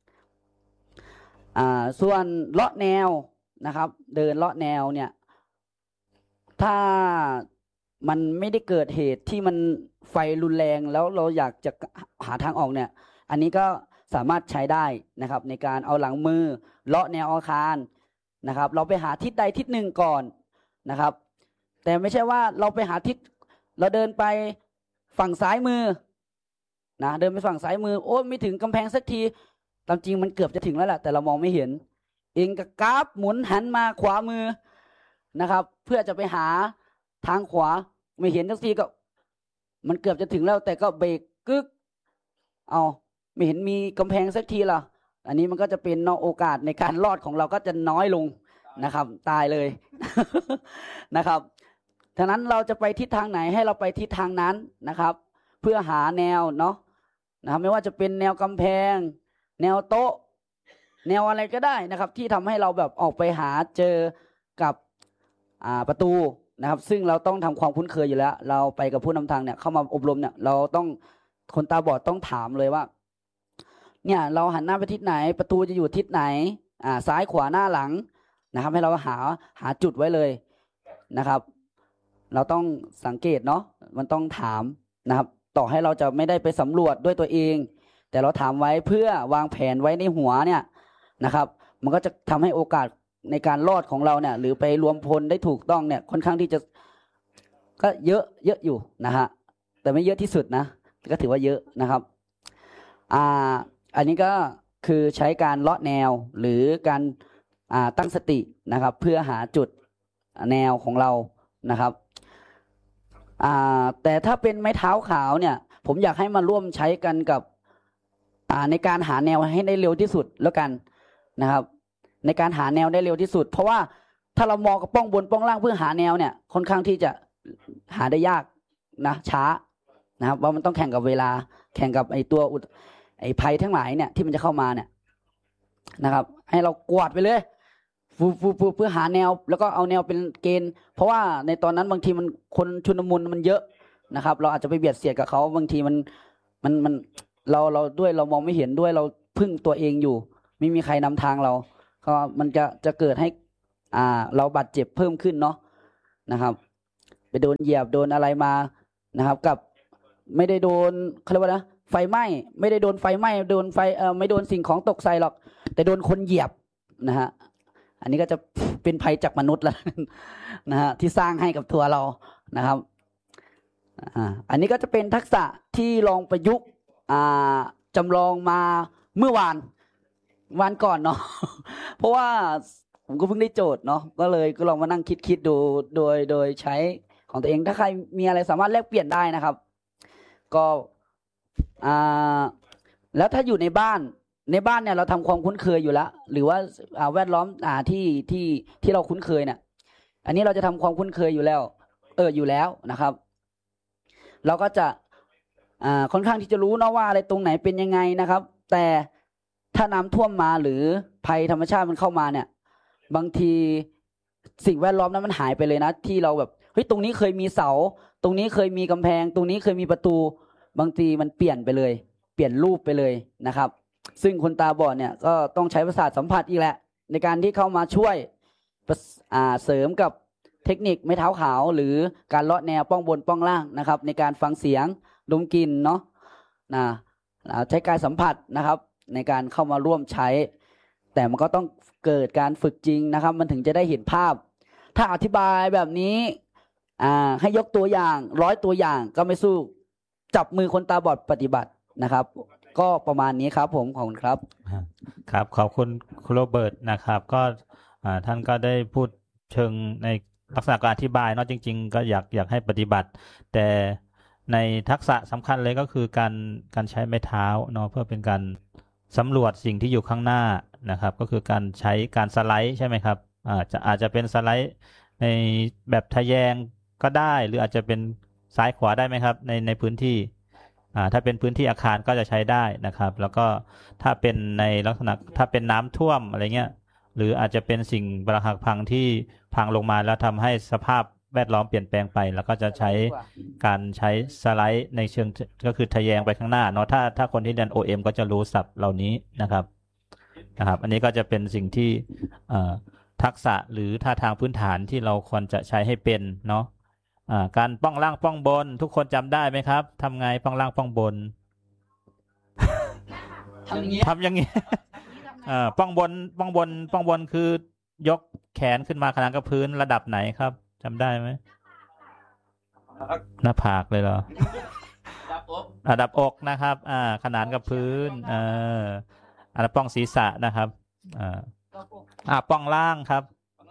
ส่วนเลาะแนวนะครับเดินเลาะแนวเนี่ยถ้ามันไม่ได้เกิดเหตุที่มันไฟรุนแรงแล้วเราอยากจะหาทางออกเนี่ยอันนี้ก็สามารถใช้ได้นะครับในการเอาหลังมือเลาะแนวอาคารนะครับเราไปหาทิศใดทิศหนึ่งก่อนนะครับแต่ไม่ใช่ว่าเราไปหาทิศเราเดินไปฝั่งซ้ายมือนะเดินไปฝั่งซ้ายมือโอ้ไม่ถึงกำแพงสักทีตามจริงมันเกือบจะถึงแล้วแหละแต่เรามองไม่เห็นเองก็กราฟหมุนหันมาขวามือนะครับเพื่อจะไปหาทางขวาไม่เห็นสักทีก็มันเกือบจะถึงแล้วแต่ก็เบรกกึกไม่เห็นมีกำแพงสักทีล่ะอันนี้มันก็จะเป็นโอกาสในการรอดของเราก็จะน้อยลงนะครับตายเลย นะครับฉะนั้นเราจะไปทิศทางไหนให้เราไปทิศทางนั้นนะครับเพื่อหาแนวเนาะนะครับไม่ว่าจะเป็นแนวกำแพงแนวโต๊ะแนวอะไรก็ได้นะครับที่ทำให้เราแบบออกไปหาเจอกับประตูนะครับซึ่งเราต้องทำความคุ้นเคยอยู่แล้วเราไปกับผู้นำทางเนี่ยเข้ามาอบรมเนี่ยเราต้องคนตาบอดต้องถามเลยว่าเนี่ยเราหันหน้าไปทิศไหนประตูจะอยู่ทิศไหนซ้ายขวาหน้าหลังนะครับให้เราหาจุดไว้เลยนะครับเราต้องสังเกตเนาะมันต้องถามนะครับต่อให้เราจะไม่ได้ไปสำรวจด้วยตัวเองแต่เราถามไว้เพื่อวางแผนไว้ในหัวเนี่ยนะครับมันก็จะทำให้โอกาสในการรอดของเราเนี่ยหรือไปรวมพลได้ถูกต้องเนี่ยค่อนข้างที่จะก็เยอะอยู่นะฮะแต่ไม่เยอะที่สุดนะก็ถือว่าเยอะนะครับอันนี้ก็คือใช้การเลาะแนวหรือการตั้งสตินะครับเพื่อหาจุดแนวของเรานะครับแต่ถ้าเป็นไม้เท้าขาวเนี่ยผมอยากให้มาร่วมใช้กันกับในการหาแนวให้ได้เร็วที่สุดแล้วกันนะครับในการหาแนวได้เร็วที่สุดเพราะว่าถ้าเรามองกับป้องบนป้องล่างเพื่อหาแนวเนี่ยค่อนข้างที่จะหาได้ยากนะช้านะครับว่ามันต้องแข่งกับเวลาแข่งกับไอ้ตัวไอ้ภัยทั้งหลายเนี่ยที่มันจะเข้ามาเนี่ยนะครับให้เรากวาดไปเลยฟูเพื่อหาแนวแล้วก็เอาแนวเป็นเกณฑ์เพราะว่าในตอนนั้นบางทีมันคนชุลมุนมันเยอะนะครับเราอาจจะไปเบียดเสียดกับเขาบางทีมันเราด้วยเรามองไม่เห็นด้วยเราพึ่งตัวเองอยู่ ไม่มีใครนำทางเราก็มันจะเกิดให้เราบาดเจ็บเพิ่มขึ้นเนาะนะครับไปโดนเหยียบโดนอะไรมานะครับกับไม่ได้โดนเขาเรียกว่านะไฟไหม้ไม่ได้โดนไฟไหม้โดนไฟไม่โดนสิ่งของตกใส่หรอกแต่โดนคนเหยียบนะฮะอันนี้ก็จะเป็นภัยจากมนุษย์แล้วนะฮะที่สร้างให้กับตัวเรานะครับอันนี้ก็จะเป็นทักษะที่ลองประยุกต์จำลองมาเมื่อวันก่อนเนาะ เพราะว่าผมก็เพิ่งได้โจทย์เนาะก็ลองมานั่งคิดดูโดยใช้ของตัวเองถ้าใครมีอะไรสามารถแลกเปลี่ยนได้นะครับก็แล้วถ้าอยู่ในบ้านเนี่ยเราทำความคุ้นเคยอยู่แล้วหรือว่าแวดล้อมที่เราคุ้นเคยเนี่ยอันนี้เราจะทำความคุ้นเคยอยู่แล้วอยู่แล้วนะครับเราก็จะค่อนข้างที่จะรู้เนาะว่าอะไรตรงไหนเป็นยังไงนะครับแต่ถ้าน้ำท่วมมาหรือภัยธรรมชาติมันเข้ามาเนี่ยบางทีสิ่งแวดล้อมนั้นมันหายไปเลยนะที่เราแบบเฮ้ยตรงนี้เคยมีเสาตรงนี้เคยมีกำแพงตรงนี้เคยมีประตูบางทีมันเปลี่ยนไปเลยเปลี่ยนรูปไปเลยนะครับซึ่งคนตาบอดเนี่ยก็ต้องใช้ประสาทสัมผัสอีกแหละในการที่เข้ามาช่วยเสริมกับเทคนิคไม้เท้าขาวหรือการเลาะแนวป้องบนป้องล่างนะครับในการฟังเสียงดมกลิ่นเนาะใช้กายสัมผัสนะครับในการเข้ามาร่วมใช้แต่มันก็ต้องเกิดการฝึกจริงนะครับมันถึงจะได้เห็นภาพถ้าอธิบายแบบนี้ให้ยกตัวอย่าง100ตัวอย่างก็ไม่สู้จับมือคนตาบอดปฏิบัตินะครับก็ประมาณนี้ครับผมขอบคุณครับครับขอบคุณคุณโรเบิร์ตนะครับก็ท่านก็ได้พูดเชิงในลักษณะการอธิบายเนาะจริงๆก็อยากให้ปฏิบัติแต่ในทักษะสำคัญเลยก็คือการใช้ไม้เท้าเนาะเพื่อเป็นการสำรวจสิ่งที่อยู่ข้างหน้านะครับก็คือการใช้การสไลด์ใช่ไหมครับอาจจะเป็นสไลด์ในแบบทะแยงก็ได้หรืออาจจะเป็นซ้ายขวาได้ไหมครับในพื้นที่ถ้าเป็นพื้นที่อาคารก็จะใช้ได้นะครับแล้วก็ถ้าเป็นในลักษณะถ้าเป็นน้ำท่วมอะไรเงี้ยหรืออาจจะเป็นสิ่งปรักหักพังที่พังลงมาแล้วทำให้สภาพแวดล้อมเปลี่ยนแปลงไปแล้วก็จะใช้การใช้สไลด์ในเชิงก็คือทะแยงไปข้างหน้าเนาะถ้าคนที่เรียน OM ก็จะรู้ศัพท์เหล่านี้นะครับอันนี้ก็จะเป็นสิ่งที่ทักษะหรือท่าทางพื้นฐานที่เราควรจะใช้ให้เป็นเนาะการป้องล่างป้องบนทุกคนจำได้ไหมครับทำไงป้องล่างป้องบน ทำอย่างนี้ป้องบนคือยกแขนขึ้นมาขนานกับพื้นระดับไหนครับจำได้ไหมหน้าผากเลยเหรอระดับอกนะครับขนานกับพื้นป้องศีรษะนะครับป้องล่างครับ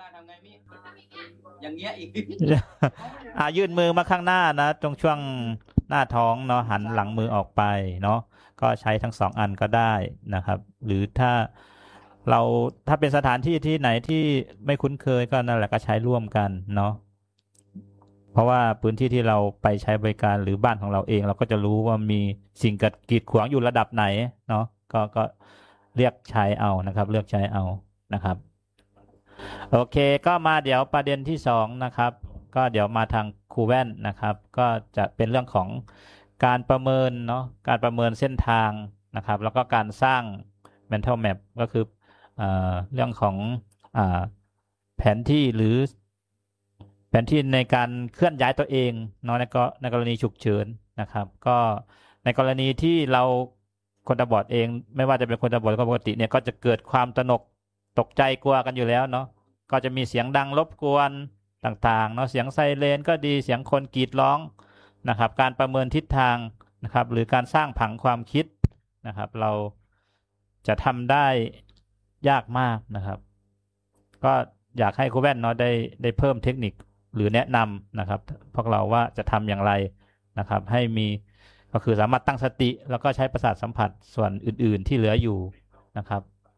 อย่างเงี้ยอีกยื่นมือมาข้างหน้านะตรงช่วงหน้าท้องเนาะหันหลังมือออกไปเนาะก็ใช้ทั้ง2อันก็ได้นะครับหรือถ้าเป็นสถานที่ที่ไหนที่ไม่คุ้นเคยก็นั่นแหละก็ใช้ร่วมกันเนาะเพราะว่าพื้นที่ที่เราไปใช้บริการหรือบ้านของเราเองเราก็จะรู้ว่ามีสิ่งกีดขวางอยู่ระดับไหนเนาะก็เรียกใช้เอานะครับเลือกใช้เอานะครับโอเคก็มาเดี๋ยวประเด็นที่2นะครับก็เดี๋ยวมาทางครูแว่นนะครับก็จะเป็นเรื่องของการประเมินเนาะการประเมินเส้นทางนะครับแล้วก็การสร้าง mental map ก็คือเรื่องของแผนที่หรือแผนที่ในการเคลื่อนย้ายตัวเองเนาะในกรณีฉุกเฉินนะครับก็ในกรณีที่เราคนตาบอดเองไม่ว่าจะเป็นคนตาบอดก็ปกติเนี่ยก็จะเกิดความตระหนกตกใจกลัวกันอยู่แล้วเนาะก็จะมีเสียงดังรบกวนต่างๆเนาะเสียงไซเรนก็ดีเสียงคนกรีดร้องนะครับการประเมินทิศทางนะครับหรือการสร้างผังความคิดนะครับเราจะทำได้ยากมากนะครับก็อยากให้ครูแว่นเนาะได้เพิ่มเทคนิคหรือแนะนำนะครับพวกเราว่าจะทำอย่างไรนะครับให้มีก็คือสามารถตั้งสติแล้วก็ใช้ประสาทสัมผัสส่วนอื่นๆที่เหลืออยู่นะครับ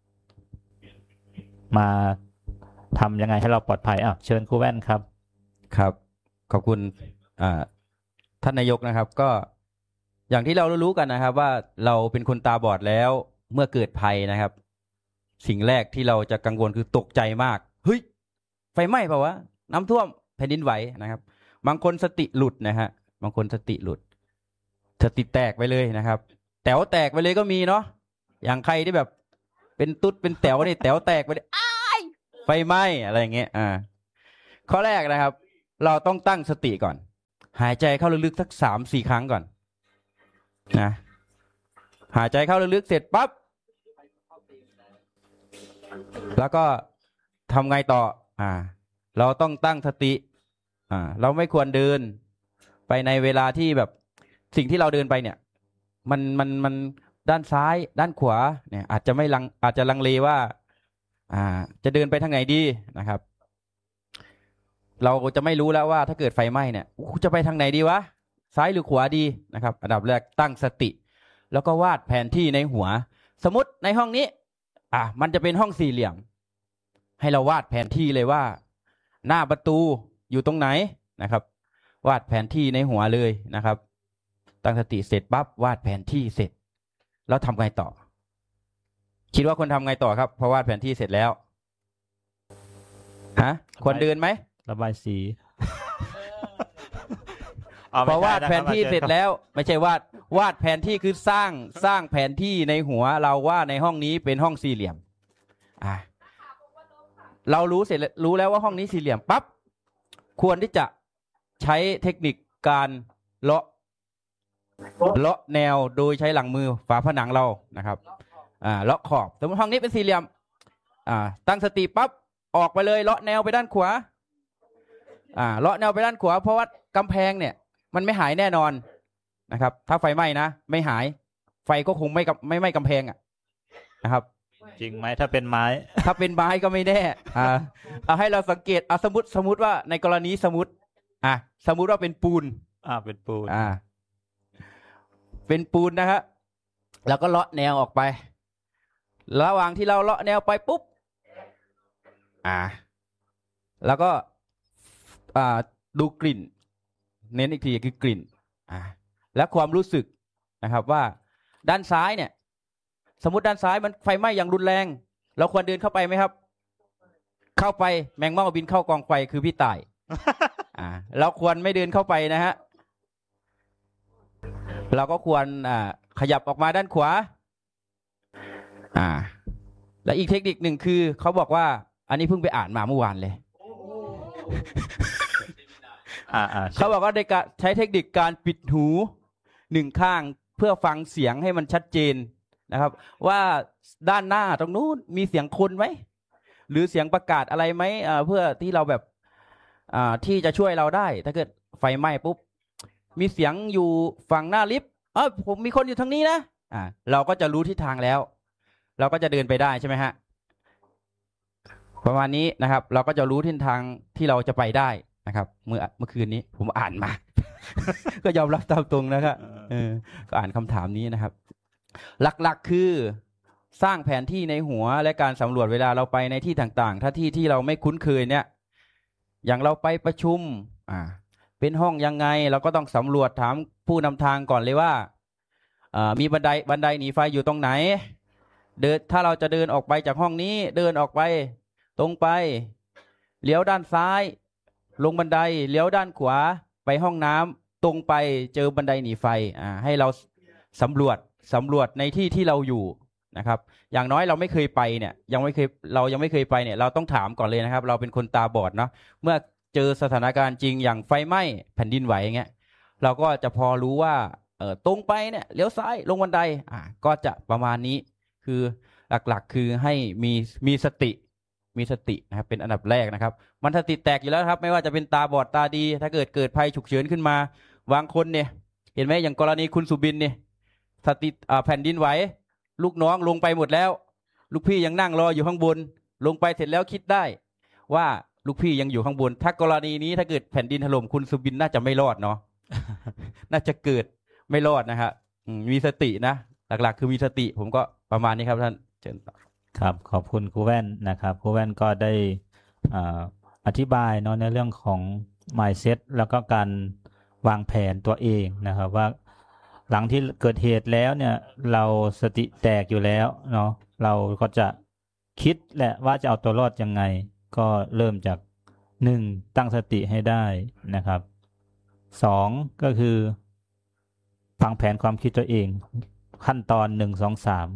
มาทำยังไงให้เราปลอดภัยเชิญครูแว่นครับครับขอบคุณท่านนายกนะครับก็อย่างที่เรารู้กันนะครับว่าเราเป็นคนตาบอดแล้วเมื่อเกิดภัยนะครับสิ่งแรกที่เราจะกังวลคือตกใจมากเฮ้ยไฟไหม้เปล่าวะน้ำท่วมแผ่นดินไหวนะครับบางคนสติหลุดนะฮะบางคนสติหลุดสติแตกไปเลยนะครับแต๋วแตกไปเลยก็มีเนาะอย่างใครที่แบบเป็นตุ๊ดเป็นแต๋วนี่แต๋วแตกไปเลยไฟไหม้อะไรอย่างเงี้ยข้อแรกนะครับเราต้องตั้งสติก่อนหายใจเข้าลึกๆสัก3-4 ครั้งก่อนนะหายใจเข้าลึกๆเสร็จปั๊บแล้วก็ทำไงต่อเราต้องตั้งสติเราไม่ควรเดินไปในเวลาที่แบบสิ่งที่เราเดินไปเนี่ยมันด้านซ้ายด้านขวาเนี่ยอาจจะลังเลว่าจะเดินไปทางไหนดีนะครับเราจะไม่รู้แล้วว่าถ้าเกิดไฟไหม้เนี่ยจะไปทางไหนดีวะซ้ายหรือขวาดีนะครับอันดับแรกตั้งสติแล้วก็วาดแผนที่ในหัวสมมติในห้องนี้มันจะเป็นห้องสี่เหลี่ยมให้เราวาดแผนที่เลยว่าหน้าประตูอยู่ตรงไหนนะครับวาดแผนที่ในหัวเลยนะครับตั้งสติเสร็จปั๊บวาดแผนที่เสร็จแล้วทำไงต่อคิดว่าคนทำไงต่อครับพอวาดแผนที่เสร็จแล้วควรเดินไหมระบายสีพอวาดแผนที่เสร็จแล้วไม่ใช่วาดแผนที่คือสร้างแผนที่ในหัวเราว่าในห้องนี้เป็นห้องสี่เหลี่ยมเรารู้แล้วว่าห้องนี้สี่เหลี่ยมปั๊บควรที่จะใช้เทคนิคการเลาะแนวโดยใช้หลังมือฝาผนังเรานะครับเลาะขอบสมมติห้องนี้เป็นสี่เหลี่ยมตั้งสติปั๊บออกไปเลยเลาะแนวไปด้านขวาเลาะแนวไปด้านขวาเพราะว่ากำแพงเนี่ยมันไม่หายแน่นอนนะครับถ้าไฟไหม้นะไม่หายไฟก็คงไม่กำแพงนะครับจริงไหมถ้าเป็นไม้ถ้าเป็นไม้ก็ไม่แน่ให้เราสังเกตสมมติว่าในกรณีสมมติว่าเป็นปูนเป็นปูนเป็นปูนนะครับแล้วก็เลาะแนวออกไประหว่างที่เราเลาะแนวไปปุ๊บแล้วก็ดูกลิ่นเน้นอีกทีคือกลิ่นและความรู้สึกนะครับว่าด้านซ้ายเนี่ยสมมติด้านซ้ายมันไฟไหม้อย่างรุนแรงเราควรเดินเข้าไปไหมครับเข้าไปแมงเม่าบินเข้ากองไฟคือพี่ต่ายเราควรไม่เดินเข้าไปนะฮะเราก็ควรขยับออกมาด้านขวาและอีกเทคนิคหนึ่งคือเขาบอกว่าอันนี้เพิ่งไปอ่านมาเมื่อวานเลยเขาบอกว่าในการใช้เทคนิคการปิดหูหนึ่งข้างเพื่อฟังเสียงให้มันชัดเจนนะครับว่าด้านหน้าตรงนู้นมีเสียงคนไหมหรือเสียงประกาศอะไรไหมเพื่อที่เราแบบที่จะช่วยเราได้ถ้าเกิดไฟไหม้ปุ๊บมีเสียงอยู่ฝั่งหน้าลิฟต์ผมมีคนอยู่ทางนี้นะเราก็จะรู้ทิศทางแล้วเราก็จะเดินไปได้ใช่ไหมฮะประมาณนี้นะครับเราก็จะรู้ทิศทางที่เราจะไปได้นะครับเมื่อคืนนี้ผมอ่านมา ก็ยอมรับตามตรงนะครับก็อ่านคำถามนี้นะครับหลักๆคือสร้างแผนที่ในหัวและการสำรวจเวลาเราไปในที่ต่างๆถ้าที่เราไม่คุ้นเคยเนี่ยอย่างเราไปประชุมเป็นห้องยังไงเราก็ต้องสำรวจถามผู้นำทางก่อนเลยว่ามีบันไดหนีไฟอยู่ตรงไหนถ้าเราจะเดินออกไปจากห้องนี้เดินออกไปตรงไปเลี้ยวด้านซ้ายลงบันไดเลี้ยวด้านขวาไปห้องน้ำตรงไปเจอบันไดหนีไฟให้เราสำรวจในที่เราอยู่นะครับอย่างน้อยเราไม่เคยไปเนี่ยเรายังไม่เคยไปเนี่ยเราต้องถามก่อนเลยนะครับเราเป็นคนตาบอดเนาะเมื่อเจอสถานการณ์จริงอย่างไฟไหม้แผ่นดินไหวอย่างเงี้ยเราก็จะพอรู้ว่าตรงไปเนี่ยเลี้ยวซ้ายลงบันไดก็จะประมาณนี้คือหลักๆคือให้มีสตินะครับเป็นอันดับแรกนะครับมันสติแตกอยู่แล้วครับไม่ว่าจะเป็นตาบอดตาดีถ้าเกิดภัยฉุกเฉินขึ้นมาบางคนเนี่ยเห็นไหมอย่างกรณีคุณสุบินเนี่ยสติแผ่นดินไหวลูกน้องลงไปหมดแล้วลูกพี่ยังนั่งรออยู่ข้างบนลงไปเสร็จแล้วคิดได้ว่าลูกพี่ยังอยู่ข้างบนถ้ากรณีนี้ถ้าเกิดแผ่นดินถล่มคุณสุบินน่าจะไม่รอดเนาะ น่าจะเกิดไม่รอดนะครับมีสตินะหลักๆคือมีสติผมก็ประมาณนี้ครับท่านเชิญต่อครับขอบคุณครูแว่นนะครับครูแว่นก็ได้อธิบายเนาะในเรื่องของ mindset แล้วก็การวางแผนตัวเองนะครับว่าหลังที่เกิดเหตุแล้วเนี่ยเราสติแตกอยู่แล้วเนาะเราก็จะคิดแหละว่าจะเอาตัวรอดยังไงก็เริ่มจาก1ตั้งสติให้ได้นะครับ2ก็คือฟังแผนความคิดตัวเองขั้นตอน1 2 3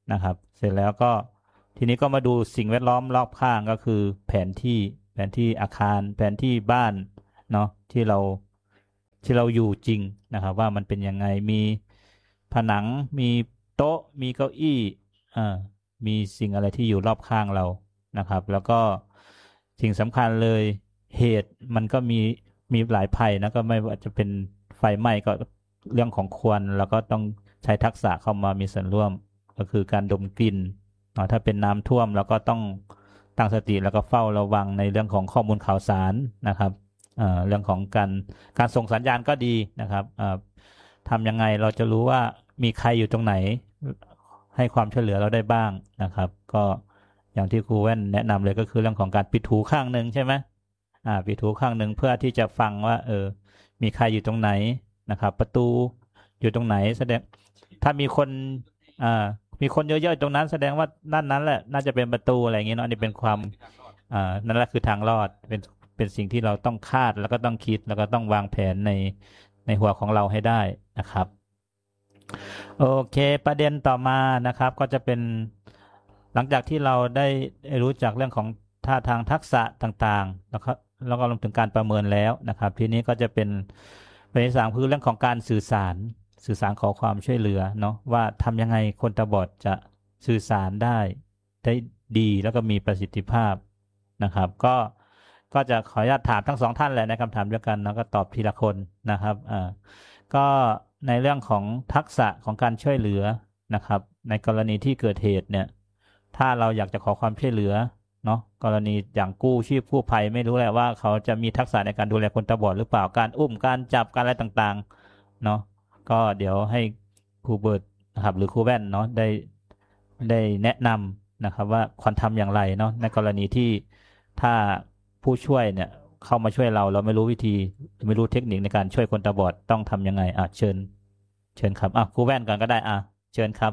นะครับเสร็จแล้วก็ทีนี้ก็มาดูสิ่งแวดล้อมรอบข้างก็คือแผนที่อาคารแผนที่บ้านเนาะที่เราอยู่จริงนะครับว่ามันเป็นยังไงมีผนังมีโต๊ะมีเก้าอี้มีสิ่งอะไรที่อยู่รอบข้างเรานะครับแล้วก็สิ่งสำคัญเลยเหตุมันก็มีหลายภัยนะก็ไม่ว่าจะเป็นไฟไหม้ก็เรื่องของควันแล้วก็ต้องใช้ทักษะเข้ามามีส่วนร่วมก็คือการดมกลิ่นถ้าเป็นน้ำท่วมเราก็ต้องตั้งสติแล้วก็เฝ้าระวังในเรื่องของข้อมูลข่าวสารนะครับเรื่องของการส่งสัญญาณก็ดีนะครับทำยังไงเราจะรู้ว่ามีใครอยู่ตรงไหนให้ความช่วยเหลือเราได้บ้างนะครับก็อย่างที่ครูแว่นแนะนำเลยก็คือเรื่องของการปิดหูข้างนึงใช่ไหมปิดหูข้างนึงเพื่อที่จะฟังว่ามีใครอยู่ตรงไหนนะครับประตูอยู่ตรงไหนแสดงถ้ามีคนเยอะๆตรงนั้นแสดงว่านั่นแหละน่าจะเป็นประตูอะไรอย่างเงี้ยเนาะนี่เป็นความนั่นแหละคือทางรอดเป็นสิ่งที่เราต้องคาดแล้วก็ต้องคิดแล้วก็ต้องวางแผนในหัวของเราให้ได้นะครับโอเคประเด็นต่อมานะครับก็จะเป็นหลังจากที่เราได้รู้จักเรื่องของท่าทางทักษะต่างๆแล้วก็รวมถึงการประเมินแล้วนะครับทีนี้ก็จะเป็นประเด็นที่ 3คือเรื่องของการสื่อสารขอความช่วยเหลือเนาะว่าทำยังไงคนตาบอดจะสื่อสารได้ดีแล้วก็มีประสิทธิภาพนะครับก็จะขออนุญาตถามทั้ง2ท่านเลยในคำถามเดียวกันแล้วก็ตอบทีละคนนะครับก็ในเรื่องของทักษะของการช่วยเหลือนะครับในกรณีที่เกิดเหตุเนี่ยถ้าเราอยากจะขอความช่วยเหลือเนาะกรณีอย่างกู้ชีพกู้ภัยไม่รู้แหละว่าเขาจะมีทักษะในการดูแลคนตาบอดหรือเปล่าการอุ้มการจับการอะไรต่างๆเนาะก็เดี๋ยวให้ครูเบิร์ตนะครับหรือครูแว่นเนาะได้แนะนำนะครับว่าควรทำอย่างไรเนาะในกรณีที่ถ้าผู้ช่วยเนี่ยเข้ามาช่วยเราไม่รู้วิธีไม่รู้เทคนิคในการช่วยคนตาบอดต้องทำยังไงเชิญครับครูแว่นก่อนก็ได้เชิญครับ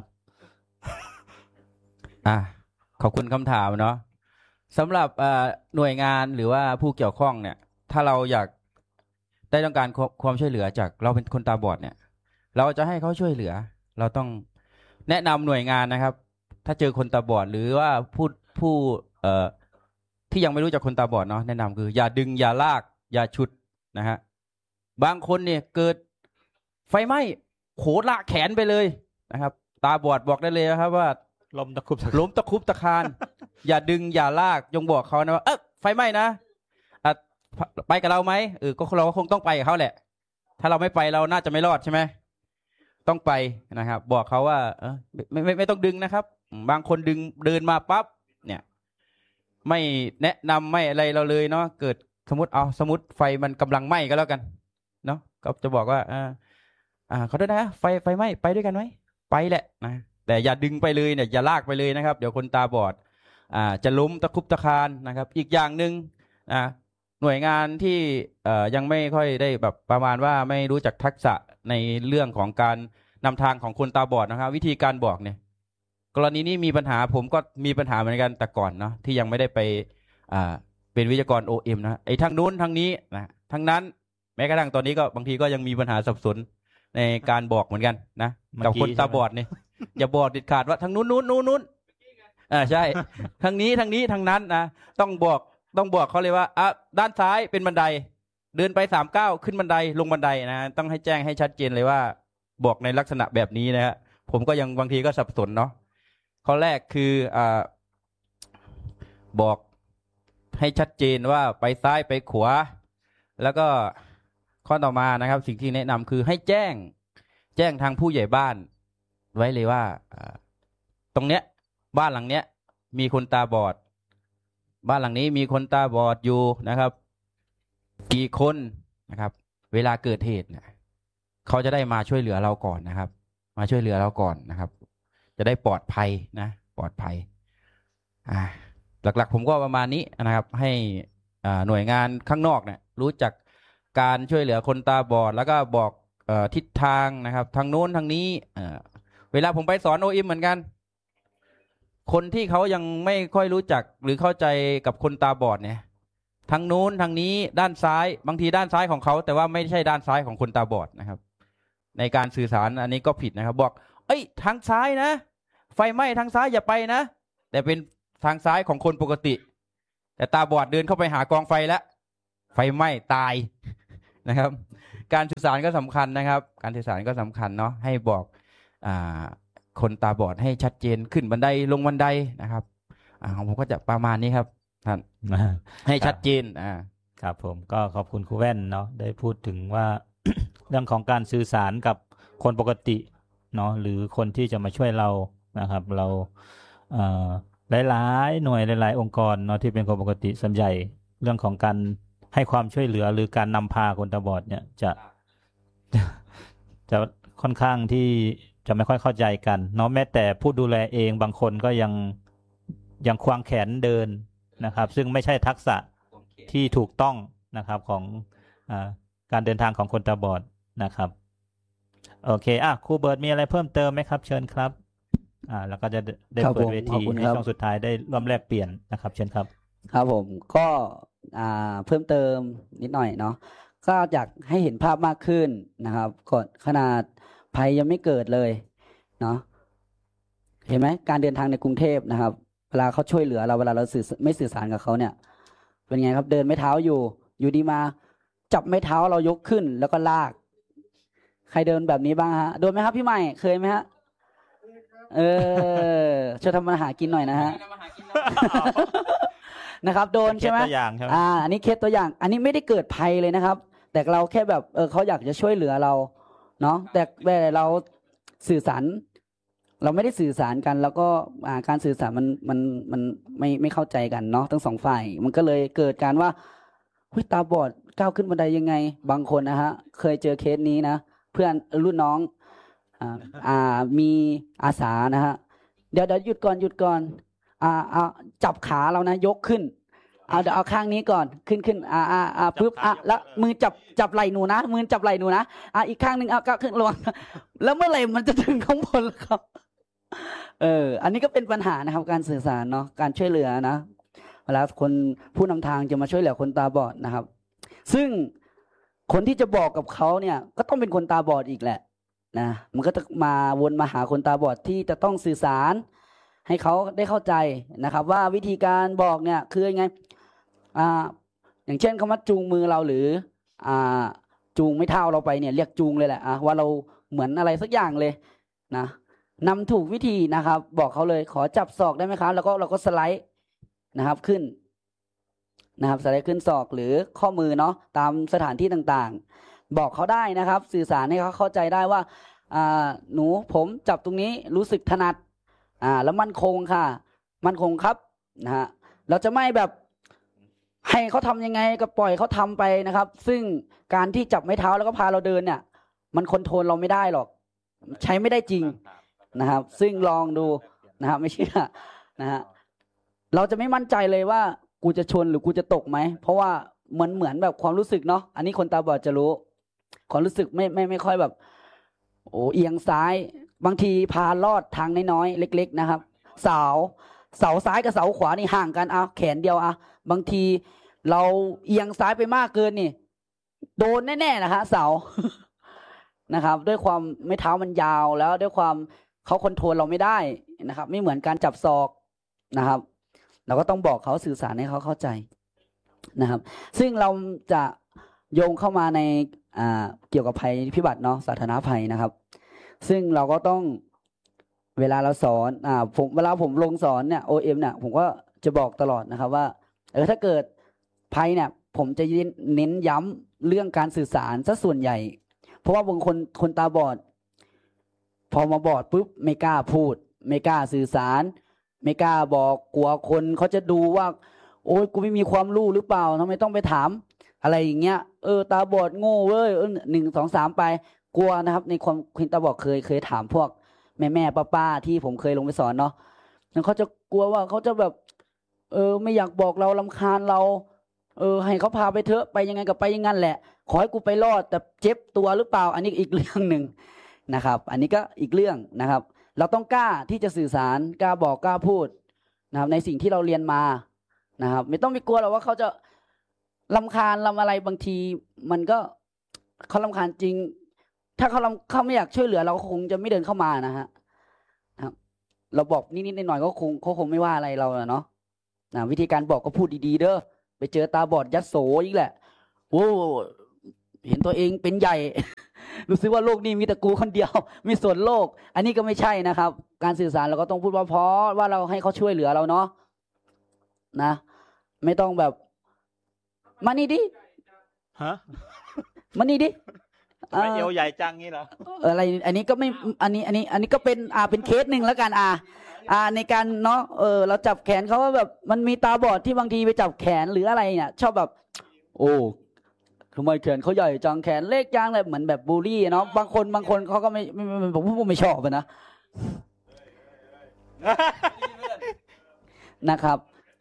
ขอบคุณคำถามเนาะสำหรับหน่วยงานหรือว่าผู้เกี่ยวข้องเนี่ยถ้าเราอยากได้ต้องการความช่วยเหลือจากเราเป็นคนตาบอดเนี่ยเราจะให้เขาช่วยเหลือเราต้องแนะนำหน่วยงานนะครับถ้าเจอคนตาบอดหรือว่าผู้ที่ยังไม่รู้จักคนตาบอดเนาะแนะนำคืออย่าดึงอย่าลากอย่าฉุดนะฮะบางคนเนี่ยเกิดไฟไหม้โขละแขนไปเลยนะครับตาบอดบอกได้เลยนะครับว่าล้มตะคุบตะคานอย่าดึงอย่าลากยงบอกเขานะว่าไฟไหม้นะไปกับเราไหมก็เราคงต้องไปกับเขาแหละถ้าเราไม่ไปเราน่าจะไม่รอดใช่ไหมต้องไปนะครับบอกเขาว่าไม่ต้องดึงนะครับบางคนดึงเดินมาปั๊บเนี่ยไม่แนะนำไม่อะไรเราเลยเนาะเกิดสมมติไฟมันกำลังไหม้ก็แล้วกันเนาะก็จะบอกว่าเขาด้วยนะไฟไหม้ไปด้วยกันไหมไปแหละนะแต่อย่าดึงไปเลยเนี่ยอย่าลากไปเลยนะครับเดี๋ยวคนตาบอดจะล้มตะคุบตะคานนะครับอีกอย่างหนึ่งหน่วยงานที่ยังไม่ค่อยได้แบบประมาณว่าไม่รู้จักทักษะในเรื่องของการนำทางของคนตาบอดนะครับวิธีการบอกเนี่ยกรณีนี้มีปัญหาผมก็มีปัญหาเหมือนกันแต่ก่อนเนาะที่ยังไม่ได้ไปเป็นวิทยากร OM นะไอ้ทางนู้นทางนี้นะทั้งนั้นแม้กระทั่งตอนนี้ก็บางทีก็ยังมีปัญหาสับสนในการบอกเหมือนกันนะกับคนตาบอดเนี่ยอย่าบอกเด็ดขาดว่าทางนู้นใช่ทางนี้ทางนั้นนะต้องบอกเขาเลยว่าด้านซ้ายเป็นบันไดเดินไป3 ก้าวขึ้นบันไดลงบันไดนะต้องให้แจ้งให้ชัดเจนเลยว่าบอกในลักษณะแบบนี้นะฮะผมก็ยังบางทีก็สับสนเนาะข้อแรกคือบอกให้ชัดเจนว่าไปซ้ายไปขวาแล้วก็ข้อต่อมานะครับสิ่งที่แนะนำคือให้แจ้งทางผู้ใหญ่บ้านไว้เลยว่าตรงเนี้ยบ้านหลังเนี้ยมีคนตาบอดบ้านหลังนี้มีคนตาบอดอยู่นะครับกี่คนนะครับเวลาเกิดเหตุเนี่ยเขาจะได้มาช่วยเหลือเราก่อนนะครับมาช่วยเหลือเราก่อนนะครับจะได้ปลอดภัยนะปลอดภัยหลักๆผมก็ประมาณนี้นะครับให้หน่วยงานข้างนอกเนี่ยรู้จักการช่วยเหลือคนตาบอดแล้วก็บอกทิศทางนะครับทางโน้นทางนี้เวลาผมไปสอน OM เหมือนกันคนที่เขายังไม่ค่อยรู้จักหรือเข้าใจกับคนตาบอดเนี่ยทางโน้นทางนี้ด้านซ้ายบางทีด้านซ้ายของเขาแต่ว่าไม่ใช่ด้านซ้ายของคนตาบอดนะครับในการสื่อสารอันนี้ก็ผิดนะครับบอกทางซ้ายนะไฟไหม้ทางซ้ายอย่าไปนะแต่เป็นทางซ้ายของคนปกติแต่ตาบอดเดินเข้าไปหากองไฟแล้วไฟไหม้ตายนะครับการสื่อสารก็สำคัญนะครับการสื่อสารก็สำคัญเนาะให้บอกคนตาบอดให้ชัดเจนขึ้นบันไดลงบันไดนะครับของผมก็จะประมาณนี้ครับท่านให้ชัดเจนครับผมก็ขอบคุณครูแว่นเนาะได้พูดถึงว่า เรื่องของการสื่อสารกับคนปกติเนาะหรือคนที่จะมาช่วยเรานะครับเราหลายๆหน่วยหลายๆองค์กรเนาะที่เป็นคนปกติส่วนใหญ่เรื่องของการให้ความช่วยเหลือหรือการนำพาคนตาบอดเนี่ยจะค่อนข้างที่จะไม่ค่อยเข้าใจกันเนาะแม้แต่ผู้ดูแลเองบางคนก็ยังควางแขนเดินนะครับซึ่งไม่ใช่ทักษะที่ถูกต้องนะครับของการเดินทางของคนตาบอดนะครับโอเคครูเบิร์ตมีอะไรเพิ่มเติมไหมครับเชิญครับแล้วก็จะได้เปิดเวทีในช่วงสุดท้ายได้ร่วมแลกเปลี่ยนนะครับเชิญครับครับผมก็เพิ่มเติมนิดหน่อยเนาะก็อยากให้เห็นภาพมากขึ้นนะครับก่อนขนาดภัยยังไม่เกิดเลยเนาะเห็นไหมการเดินทางในกรุงเทพนะครับเวลาเขาช่วยเหลือเราเวลาเราไม่สื่อสารกับเขาเนี่ยเป็นไงครับเดินไม้เท้าอยู่ดีมาจับไม้เท้าเรายกขึ้นแล้วก็ลากใครเดินแบบนี้บ้างฮะโดนไหมครับพี่ใหม่เคยไหมฮะช่วยทำมาหากินหน่อยนะฮะนะครับโดนใช่ไหมอันนี้เคสตัวอย่างอันนี้ไม่ได้เกิดภัยเลยนะครับแต่เราแค่แบบเขาอยากจะช่วยเหลือเราเนาะแต่เราสื่อสารเราไม่ได้สื่อสารกันแล้วก็การสื่อสารมันไม่เข้าใจกันเนาะทั้งสองฝ่ายมันก็เลยเกิดการว่าตาบอดก้าวขึ้นบันไดยังไงบางคนนะฮะเคยเจอเคสนี้นะเพื่อนรุ่นน้องมีอาสานะฮะเดี๋ยวหยุดก่อนจับขาเรานะยกขึ้นเดี๋ยวเอาข้างนี้ก่อนขึ้นปึ๊บแล้วมือจับไหล่หนูนะมือจับไหล่หนูนะอีกข้างนึงก็ขึ้นลงแล้วเมื่อไหร่มันจะถึงข้างบนครับอันนี้ก็เป็นปัญหานะครับการสื่อสารเนาะการช่วยเหลือนะเวลาคนผู้นำทางจะมาช่วยเหลือคนตาบอดนะครับซึ่งคนที่จะบอกกับเขาเนี่ยก็ต้องเป็นคนตาบอดอีกแหละนะมันก็จะมาวนมาหาคนตาบอดที่จะต้องสื่อสารให้เขาได้เข้าใจนะครับว่าวิธีการบอกเนี่ยคือยังไงอย่างเช่นคำว่าจูงมือเราหรือจูงไม่เท้าเราไปเนี่ยเรียกจูงเลยแหละว่าเราเหมือนอะไรสักอย่างเลยนะนำถูกวิธีนะครับบอกเขาเลยขอจับศอกได้ไหมครับแล้วก็เราก็สไลด์นะครับขึ้นนะครับสไลด์ขึ้นศอกหรือข้อมือเนาะตามสถานที่ต่างๆบอกเขาได้นะครับสื่อสารให้เขาเข้าใจได้ว่าหนูผมจับตรงนี้รู้สึกถนัดแล้วมั่นคงค่ะมั่นคงครับนะฮะเราจะไม่แบบให้เขาทำยังไงก็ปล่อยเขาทำไปนะครับซึ่งการที่จับไม้เท้าแล้วก็พาเราเดินเนี่ยมันคอนโทรลเราไม่ได้หรอกใช้ไม่ได้จริงนะครับซึ่งลองดูนะครับไม่เชื่อนะฮะเราจะไม่มั่นใจเลยว่ากูจะชนหรือกูจะตกไหมเพราะว่ามันเหมือนแบบความรู้สึกเนาะอันนี้คนตาบอดจะรู้ความรู้สึกไม่ค่อยแบบเอียงซ้ายบางทีพาลอดทางน้อยๆเล็กๆนะครับเสาซ้ายกับเสาขวานี่ห่างกันแขนเดียวบางทีเราเอียงซ้ายไปมากเกินนี่โดนแน่ๆนะฮะเสา นะครับด้วยความไม่เท้ามันยาวแล้วด้วยความเขาคอนโทรลเราไม่ได้นะครับไม่เหมือนการจับศอกนะครับเราก็ต้องบอกเขาสื่อสารให้เขาเข้าใจนะครับซึ่งเราจะโยงเข้ามาในเกี่ยวกับภัยพิบัติเนาะสาธารณภัยนะครับซึ่งเราก็ต้องเวลาเราสอนเวลาผมลงสอนเนี่ย OM เนี่ยผมก็จะบอกตลอดนะครับว่าถ้าเกิดภัยเนี่ยผมจะเน้นย้ำเรื่องการสื่อสารซะส่วนใหญ่เพราะว่าบางคนตาบอดพอมาบอดปุ๊บไม่กล้าพูดไม่กล้าสื่อสารไม่กล้าบอกกลัวคนเขาจะดูว่าโอ๊ยกูไม่มีความรู้หรือเปล่าทำไมต้องไปถามอะไรอย่างเงี้ยตาบอดโง่เว้ย1 2 3ไปกลัวนะครับในความคุณตาบอดเคยถามพวกแม่ป้าที่ผมเคยลงไปสอนเนาะแล้วเขาจะกลัวว่าเขาจะแบบไม่อยากบอกเรารำคาญเราให้เขาพาไปเถอะไปยังไงก็ไปอย่างนั้นแหละขอให้กูไปรอดแต่เจ็บตัวหรือเปล่าอันนี้อีกเรื่องหนึ่งนะครับอันนี้ก็อีกเรื่องนะครับเราต้องกล้าที่จะสื่อสารกล้าบอกกล้าพูดนะครับในสิ่งที่เราเรียนมานะครับไม่ต้องไปกลัวหรอกว่าเขาจะรำคาญอะไรบางทีมันก็เขารำคาญจริงถ้าเขาไม่อยากช่วยเหลือเราคงจะไม่เดินเข้ามานะฮะเราบอกนิดๆหน่อยๆก็คงไม่ว่าอะไรเราเนาะวิธีการบอกก็พูดดีๆเด้อไปเจอตาบอดยัดโสอีกแหละโอ้เห็นตัวเองเป็นใหญ่ รู้สึกว่าโลกนี้มีแต่กูคนเดียวมีส่วนโลกอันนี้ก็ไม่ใช่นะครับการสื่อสารเราก็ต้องพูดว่าเพราะว่าเราให้เขาช่วยเหลือเราเนาะนะไม่ต้องแบบมานี่ดิฮะมานี่ดิไม่เอวใหญ่จังงี้เหรออะไรอันนี้ก็ไม่อันนี้ก็เป็นเป็นเคสหนึ่งแล้วกันในการเนาะเราจับแขนเขาว่าแบบมันมีตาบอดที่บางทีไปจับแขนหรืออะไรเนี่ยชอบแบบโอ้ทำไมแขนเขาใหญ่จังแขนเล็กจังเลยเหมือนแบบบูลลี่เนาะบางคนเขาก็ไม่ผมไม่ชอบนะ นะครับ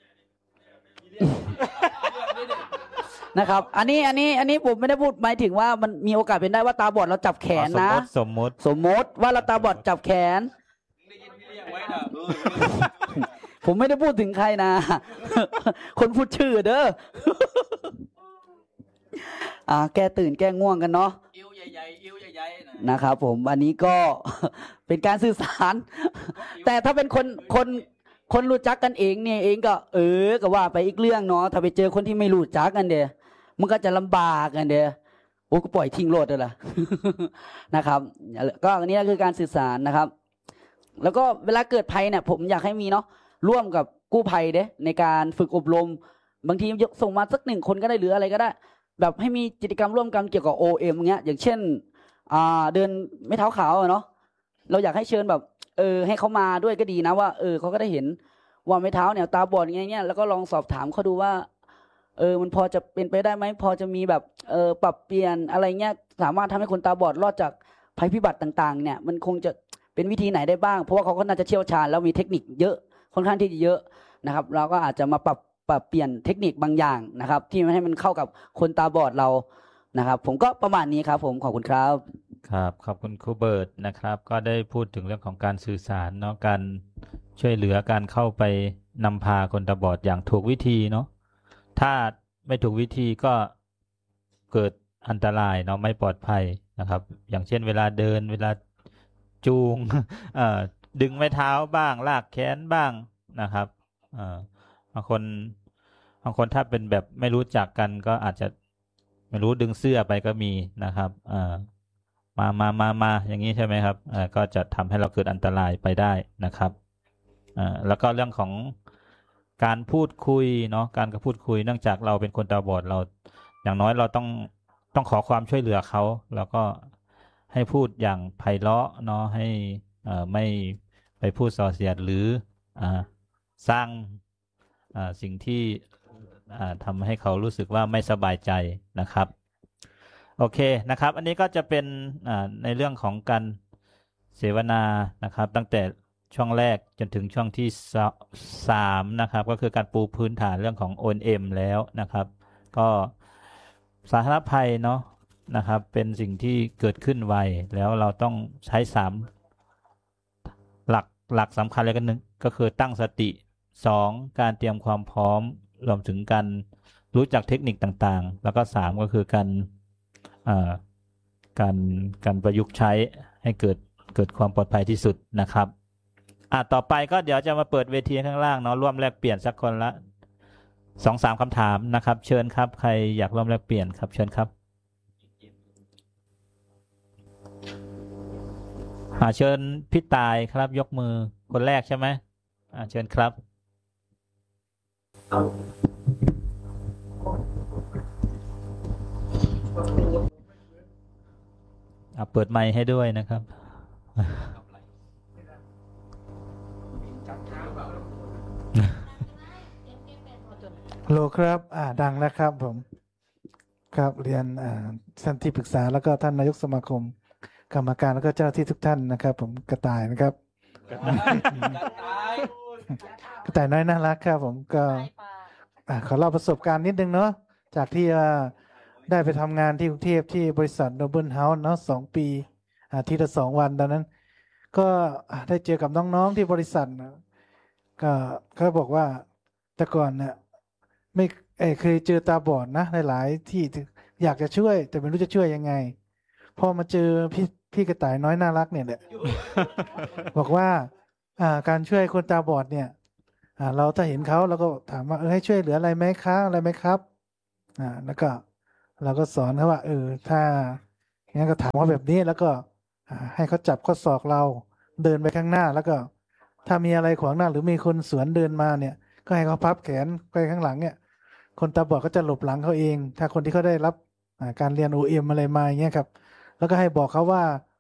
นะครับอันนี้ผมไม่ได้พูดหมายถึงว่ามันมีโอกาสเป็นได้ว่าตาบอดเราจับแขนนะสมมติว่าเราตาบอดจับแขนผมไม่ได้พูดถึงใครนะ คนพูดชื่อเด้อแกตื่นแกง่วงกันเนาะอิ้วใหญ่นะครับผมอันนี้ก็ เป็นการสื่อสาร แต่ถ้าเป็นคนรู้จักกันเองเนี่ยเองก็ก็ว่าไปอีกเรื่องเนาะถ้าไปเจอคนที่ไม่รู้จักกันเดี๋ยมันก็จะลำบากกันเดี๋ยโอ้ก็ปล่อยทิ้งโลดเลยล่ะ นะครับก็อันนี้คือการสื่อสารนะครับแล้วก็เวลาเกิดภัยเนี่ยผมอยากให้มีเนาะร่วมกับกู้ภัยในการฝึกอบรมบางทีส่งมาสัก1 คนก็ได้หรืออะไรก็ได้แบบให้มีกิจกรรมร่วมกันเกี่ยวกับ OM เงี้ยอย่างเช่นเดินไม่เท้าขาวเนาะเราอยากให้เชิญแบบให้เขามาด้วยก็ดีนะว่าเขาก็ได้เห็นว่าไม่เท้าเนี่ยตาบอดอย่างเงี้ยแล้วก็ลองสอบถามเขาดูว่ามันพอจะเป็นไปได้ไหมพอจะมีแบบปรับเปลี่ยนอะไรเงี้ยสามารถทำให้คนตาบอดรอดจากภัยพิบัติต่างๆเนี่ยมันคงจะเป็นวิธีไหนได้บ้างเพราะว่าเขาก็น่าจะเชี่ยวชาญแล้วมีเทคนิคเยอะค่อนข้างที่จะเยอะนะครับเราก็อาจจะมาปรับเปลี่ยนเทคนิคบางอย่างนะครับที่ให้มันเข้ากับคนตาบอดเรานะครับผมก็ประมาณนี้ครับผมขอบคุณครับครับขอบคุณครูเบิร์ตนะครับก็ได้พูดถึงเรื่องของการสื่อสารเนาะการช่วยเหลือการเข้าไปนำพาคนตาบอดอย่างถูกวิธีเนาะถ้าไม่ถูกวิธีก็เกิดอันตรายเนาะไม่ปลอดภัยนะครับอย่างเช่นเวลาเดินเวลาจูง ดึงไม้เท้าบ้างลากแขนบ้างนะครับบางคนถ้าเป็นแบบไม่รู้จักกันก็อาจจะไม่รู้ดึงเสื้อไปก็มีนะครับมาอย่างนี้ใช่ไหมครับก็จะทำให้เราเกิดอันตรายไปได้นะครับแล้วก็เรื่องของการพูดคุยเนาะการพูดคุยเนื่องจากเราเป็นคนตาบอดเราอย่างน้อยเราต้องขอความช่วยเหลือเขาแล้วก็ให้พูดอย่างไพเราะเนาะให้ไม่ไปพูดส่อเสียดหรือสร้างสิ่งที่ทำให้เขารู้สึกว่าไม่สบายใจนะครับโอเคนะครับอันนี้ก็จะเป็นในเรื่องของการเสวนานะครับตั้งแต่ช่วงแรกจนถึงช่วงที่3นะครับก็คือการปูพื้นฐานเรื่องของ O&M แล้วนะครับก็สาธารณภัยเนาะนะครับเป็นสิ่งที่เกิดขึ้นไวแล้วเราต้องใช้3หลักสำคัญเลยกัน1ก็คือตั้งสติ2การเตรียมความพร้อมรวมถึงการรู้จักเทคนิคต่างๆแล้วก็3ก็คือการประยุกต์ใช้ให้เกิดความปลอดภัยที่สุดนะครับต่อไปก็เดี๋ยวจะมาเปิดเวทีข้างล่างเนาะร่วมแลกเปลี่ยนสักคนละ 2-3 คำถามนะครับเชิญครับใครอยากร่วมแลกเปลี่ยนครับเชิญครับเชิญพี่ตายครับยกมือคนแรกใช่ไหมเชิญครับเปิดไมค์ให้ด้วยนะครับฮัลโหลครับดังแล้วครับผมครับเรียนท่านที่ปรึกษาแล้วก็ท่านนายกสมาคมกรรมการแล้วก็เจ้าหน้าที่ทุกท่านนะครับผมกระต่ายนะครับกระต่ายน้อยน่ารักครับผมก็ขอเล่าประสบการณ์นิดนึงเนาะจากที่ได้ไปทำงานที่กรุงเทพที่บริษัท Noble House เนาะ2 ปีอาทิตย์ละ2 วันตอนนั้นก็ได้เจอกับน้องๆที่บริษัทก็เขาบอกว่าแต่ก่อนเนี่ยไม่เคยเจอตาบอดนะหลายๆที่อยากจะช่วยแต่ไม่รู้จะช่วยยังไงพอมาเจอพี่กระต่ายน้อยน่ารักเนี่ยแหละ บอกว่าการช่วยคนตาบอดเนี่ยเราถ้าเห็นเขาเราก็ถามว่าให้ช่วยเหลืออะไรไหมคะอะไรไหมครับแล้วก็เราก็สอนเขาว่าถ้างั้นก็ถามเขาแบบนี้แล้วก็ให้เขาจับข้อศอกเราเดินไปข้างหน้าแล้วก็ถ้ามีอะไรขวางหน้าหรือมีคนสวนเดินมาเนี่ยก็ให้เขาพับแขนไปข้างหลังเนี่ยคนตาบอดก็จะหลบหลังเขาเองถ้าคนที่เขาได้รับการเรียน OM อะไรมาอย่างเงี้ยครับแล้วก็ให้บอกเขาว่า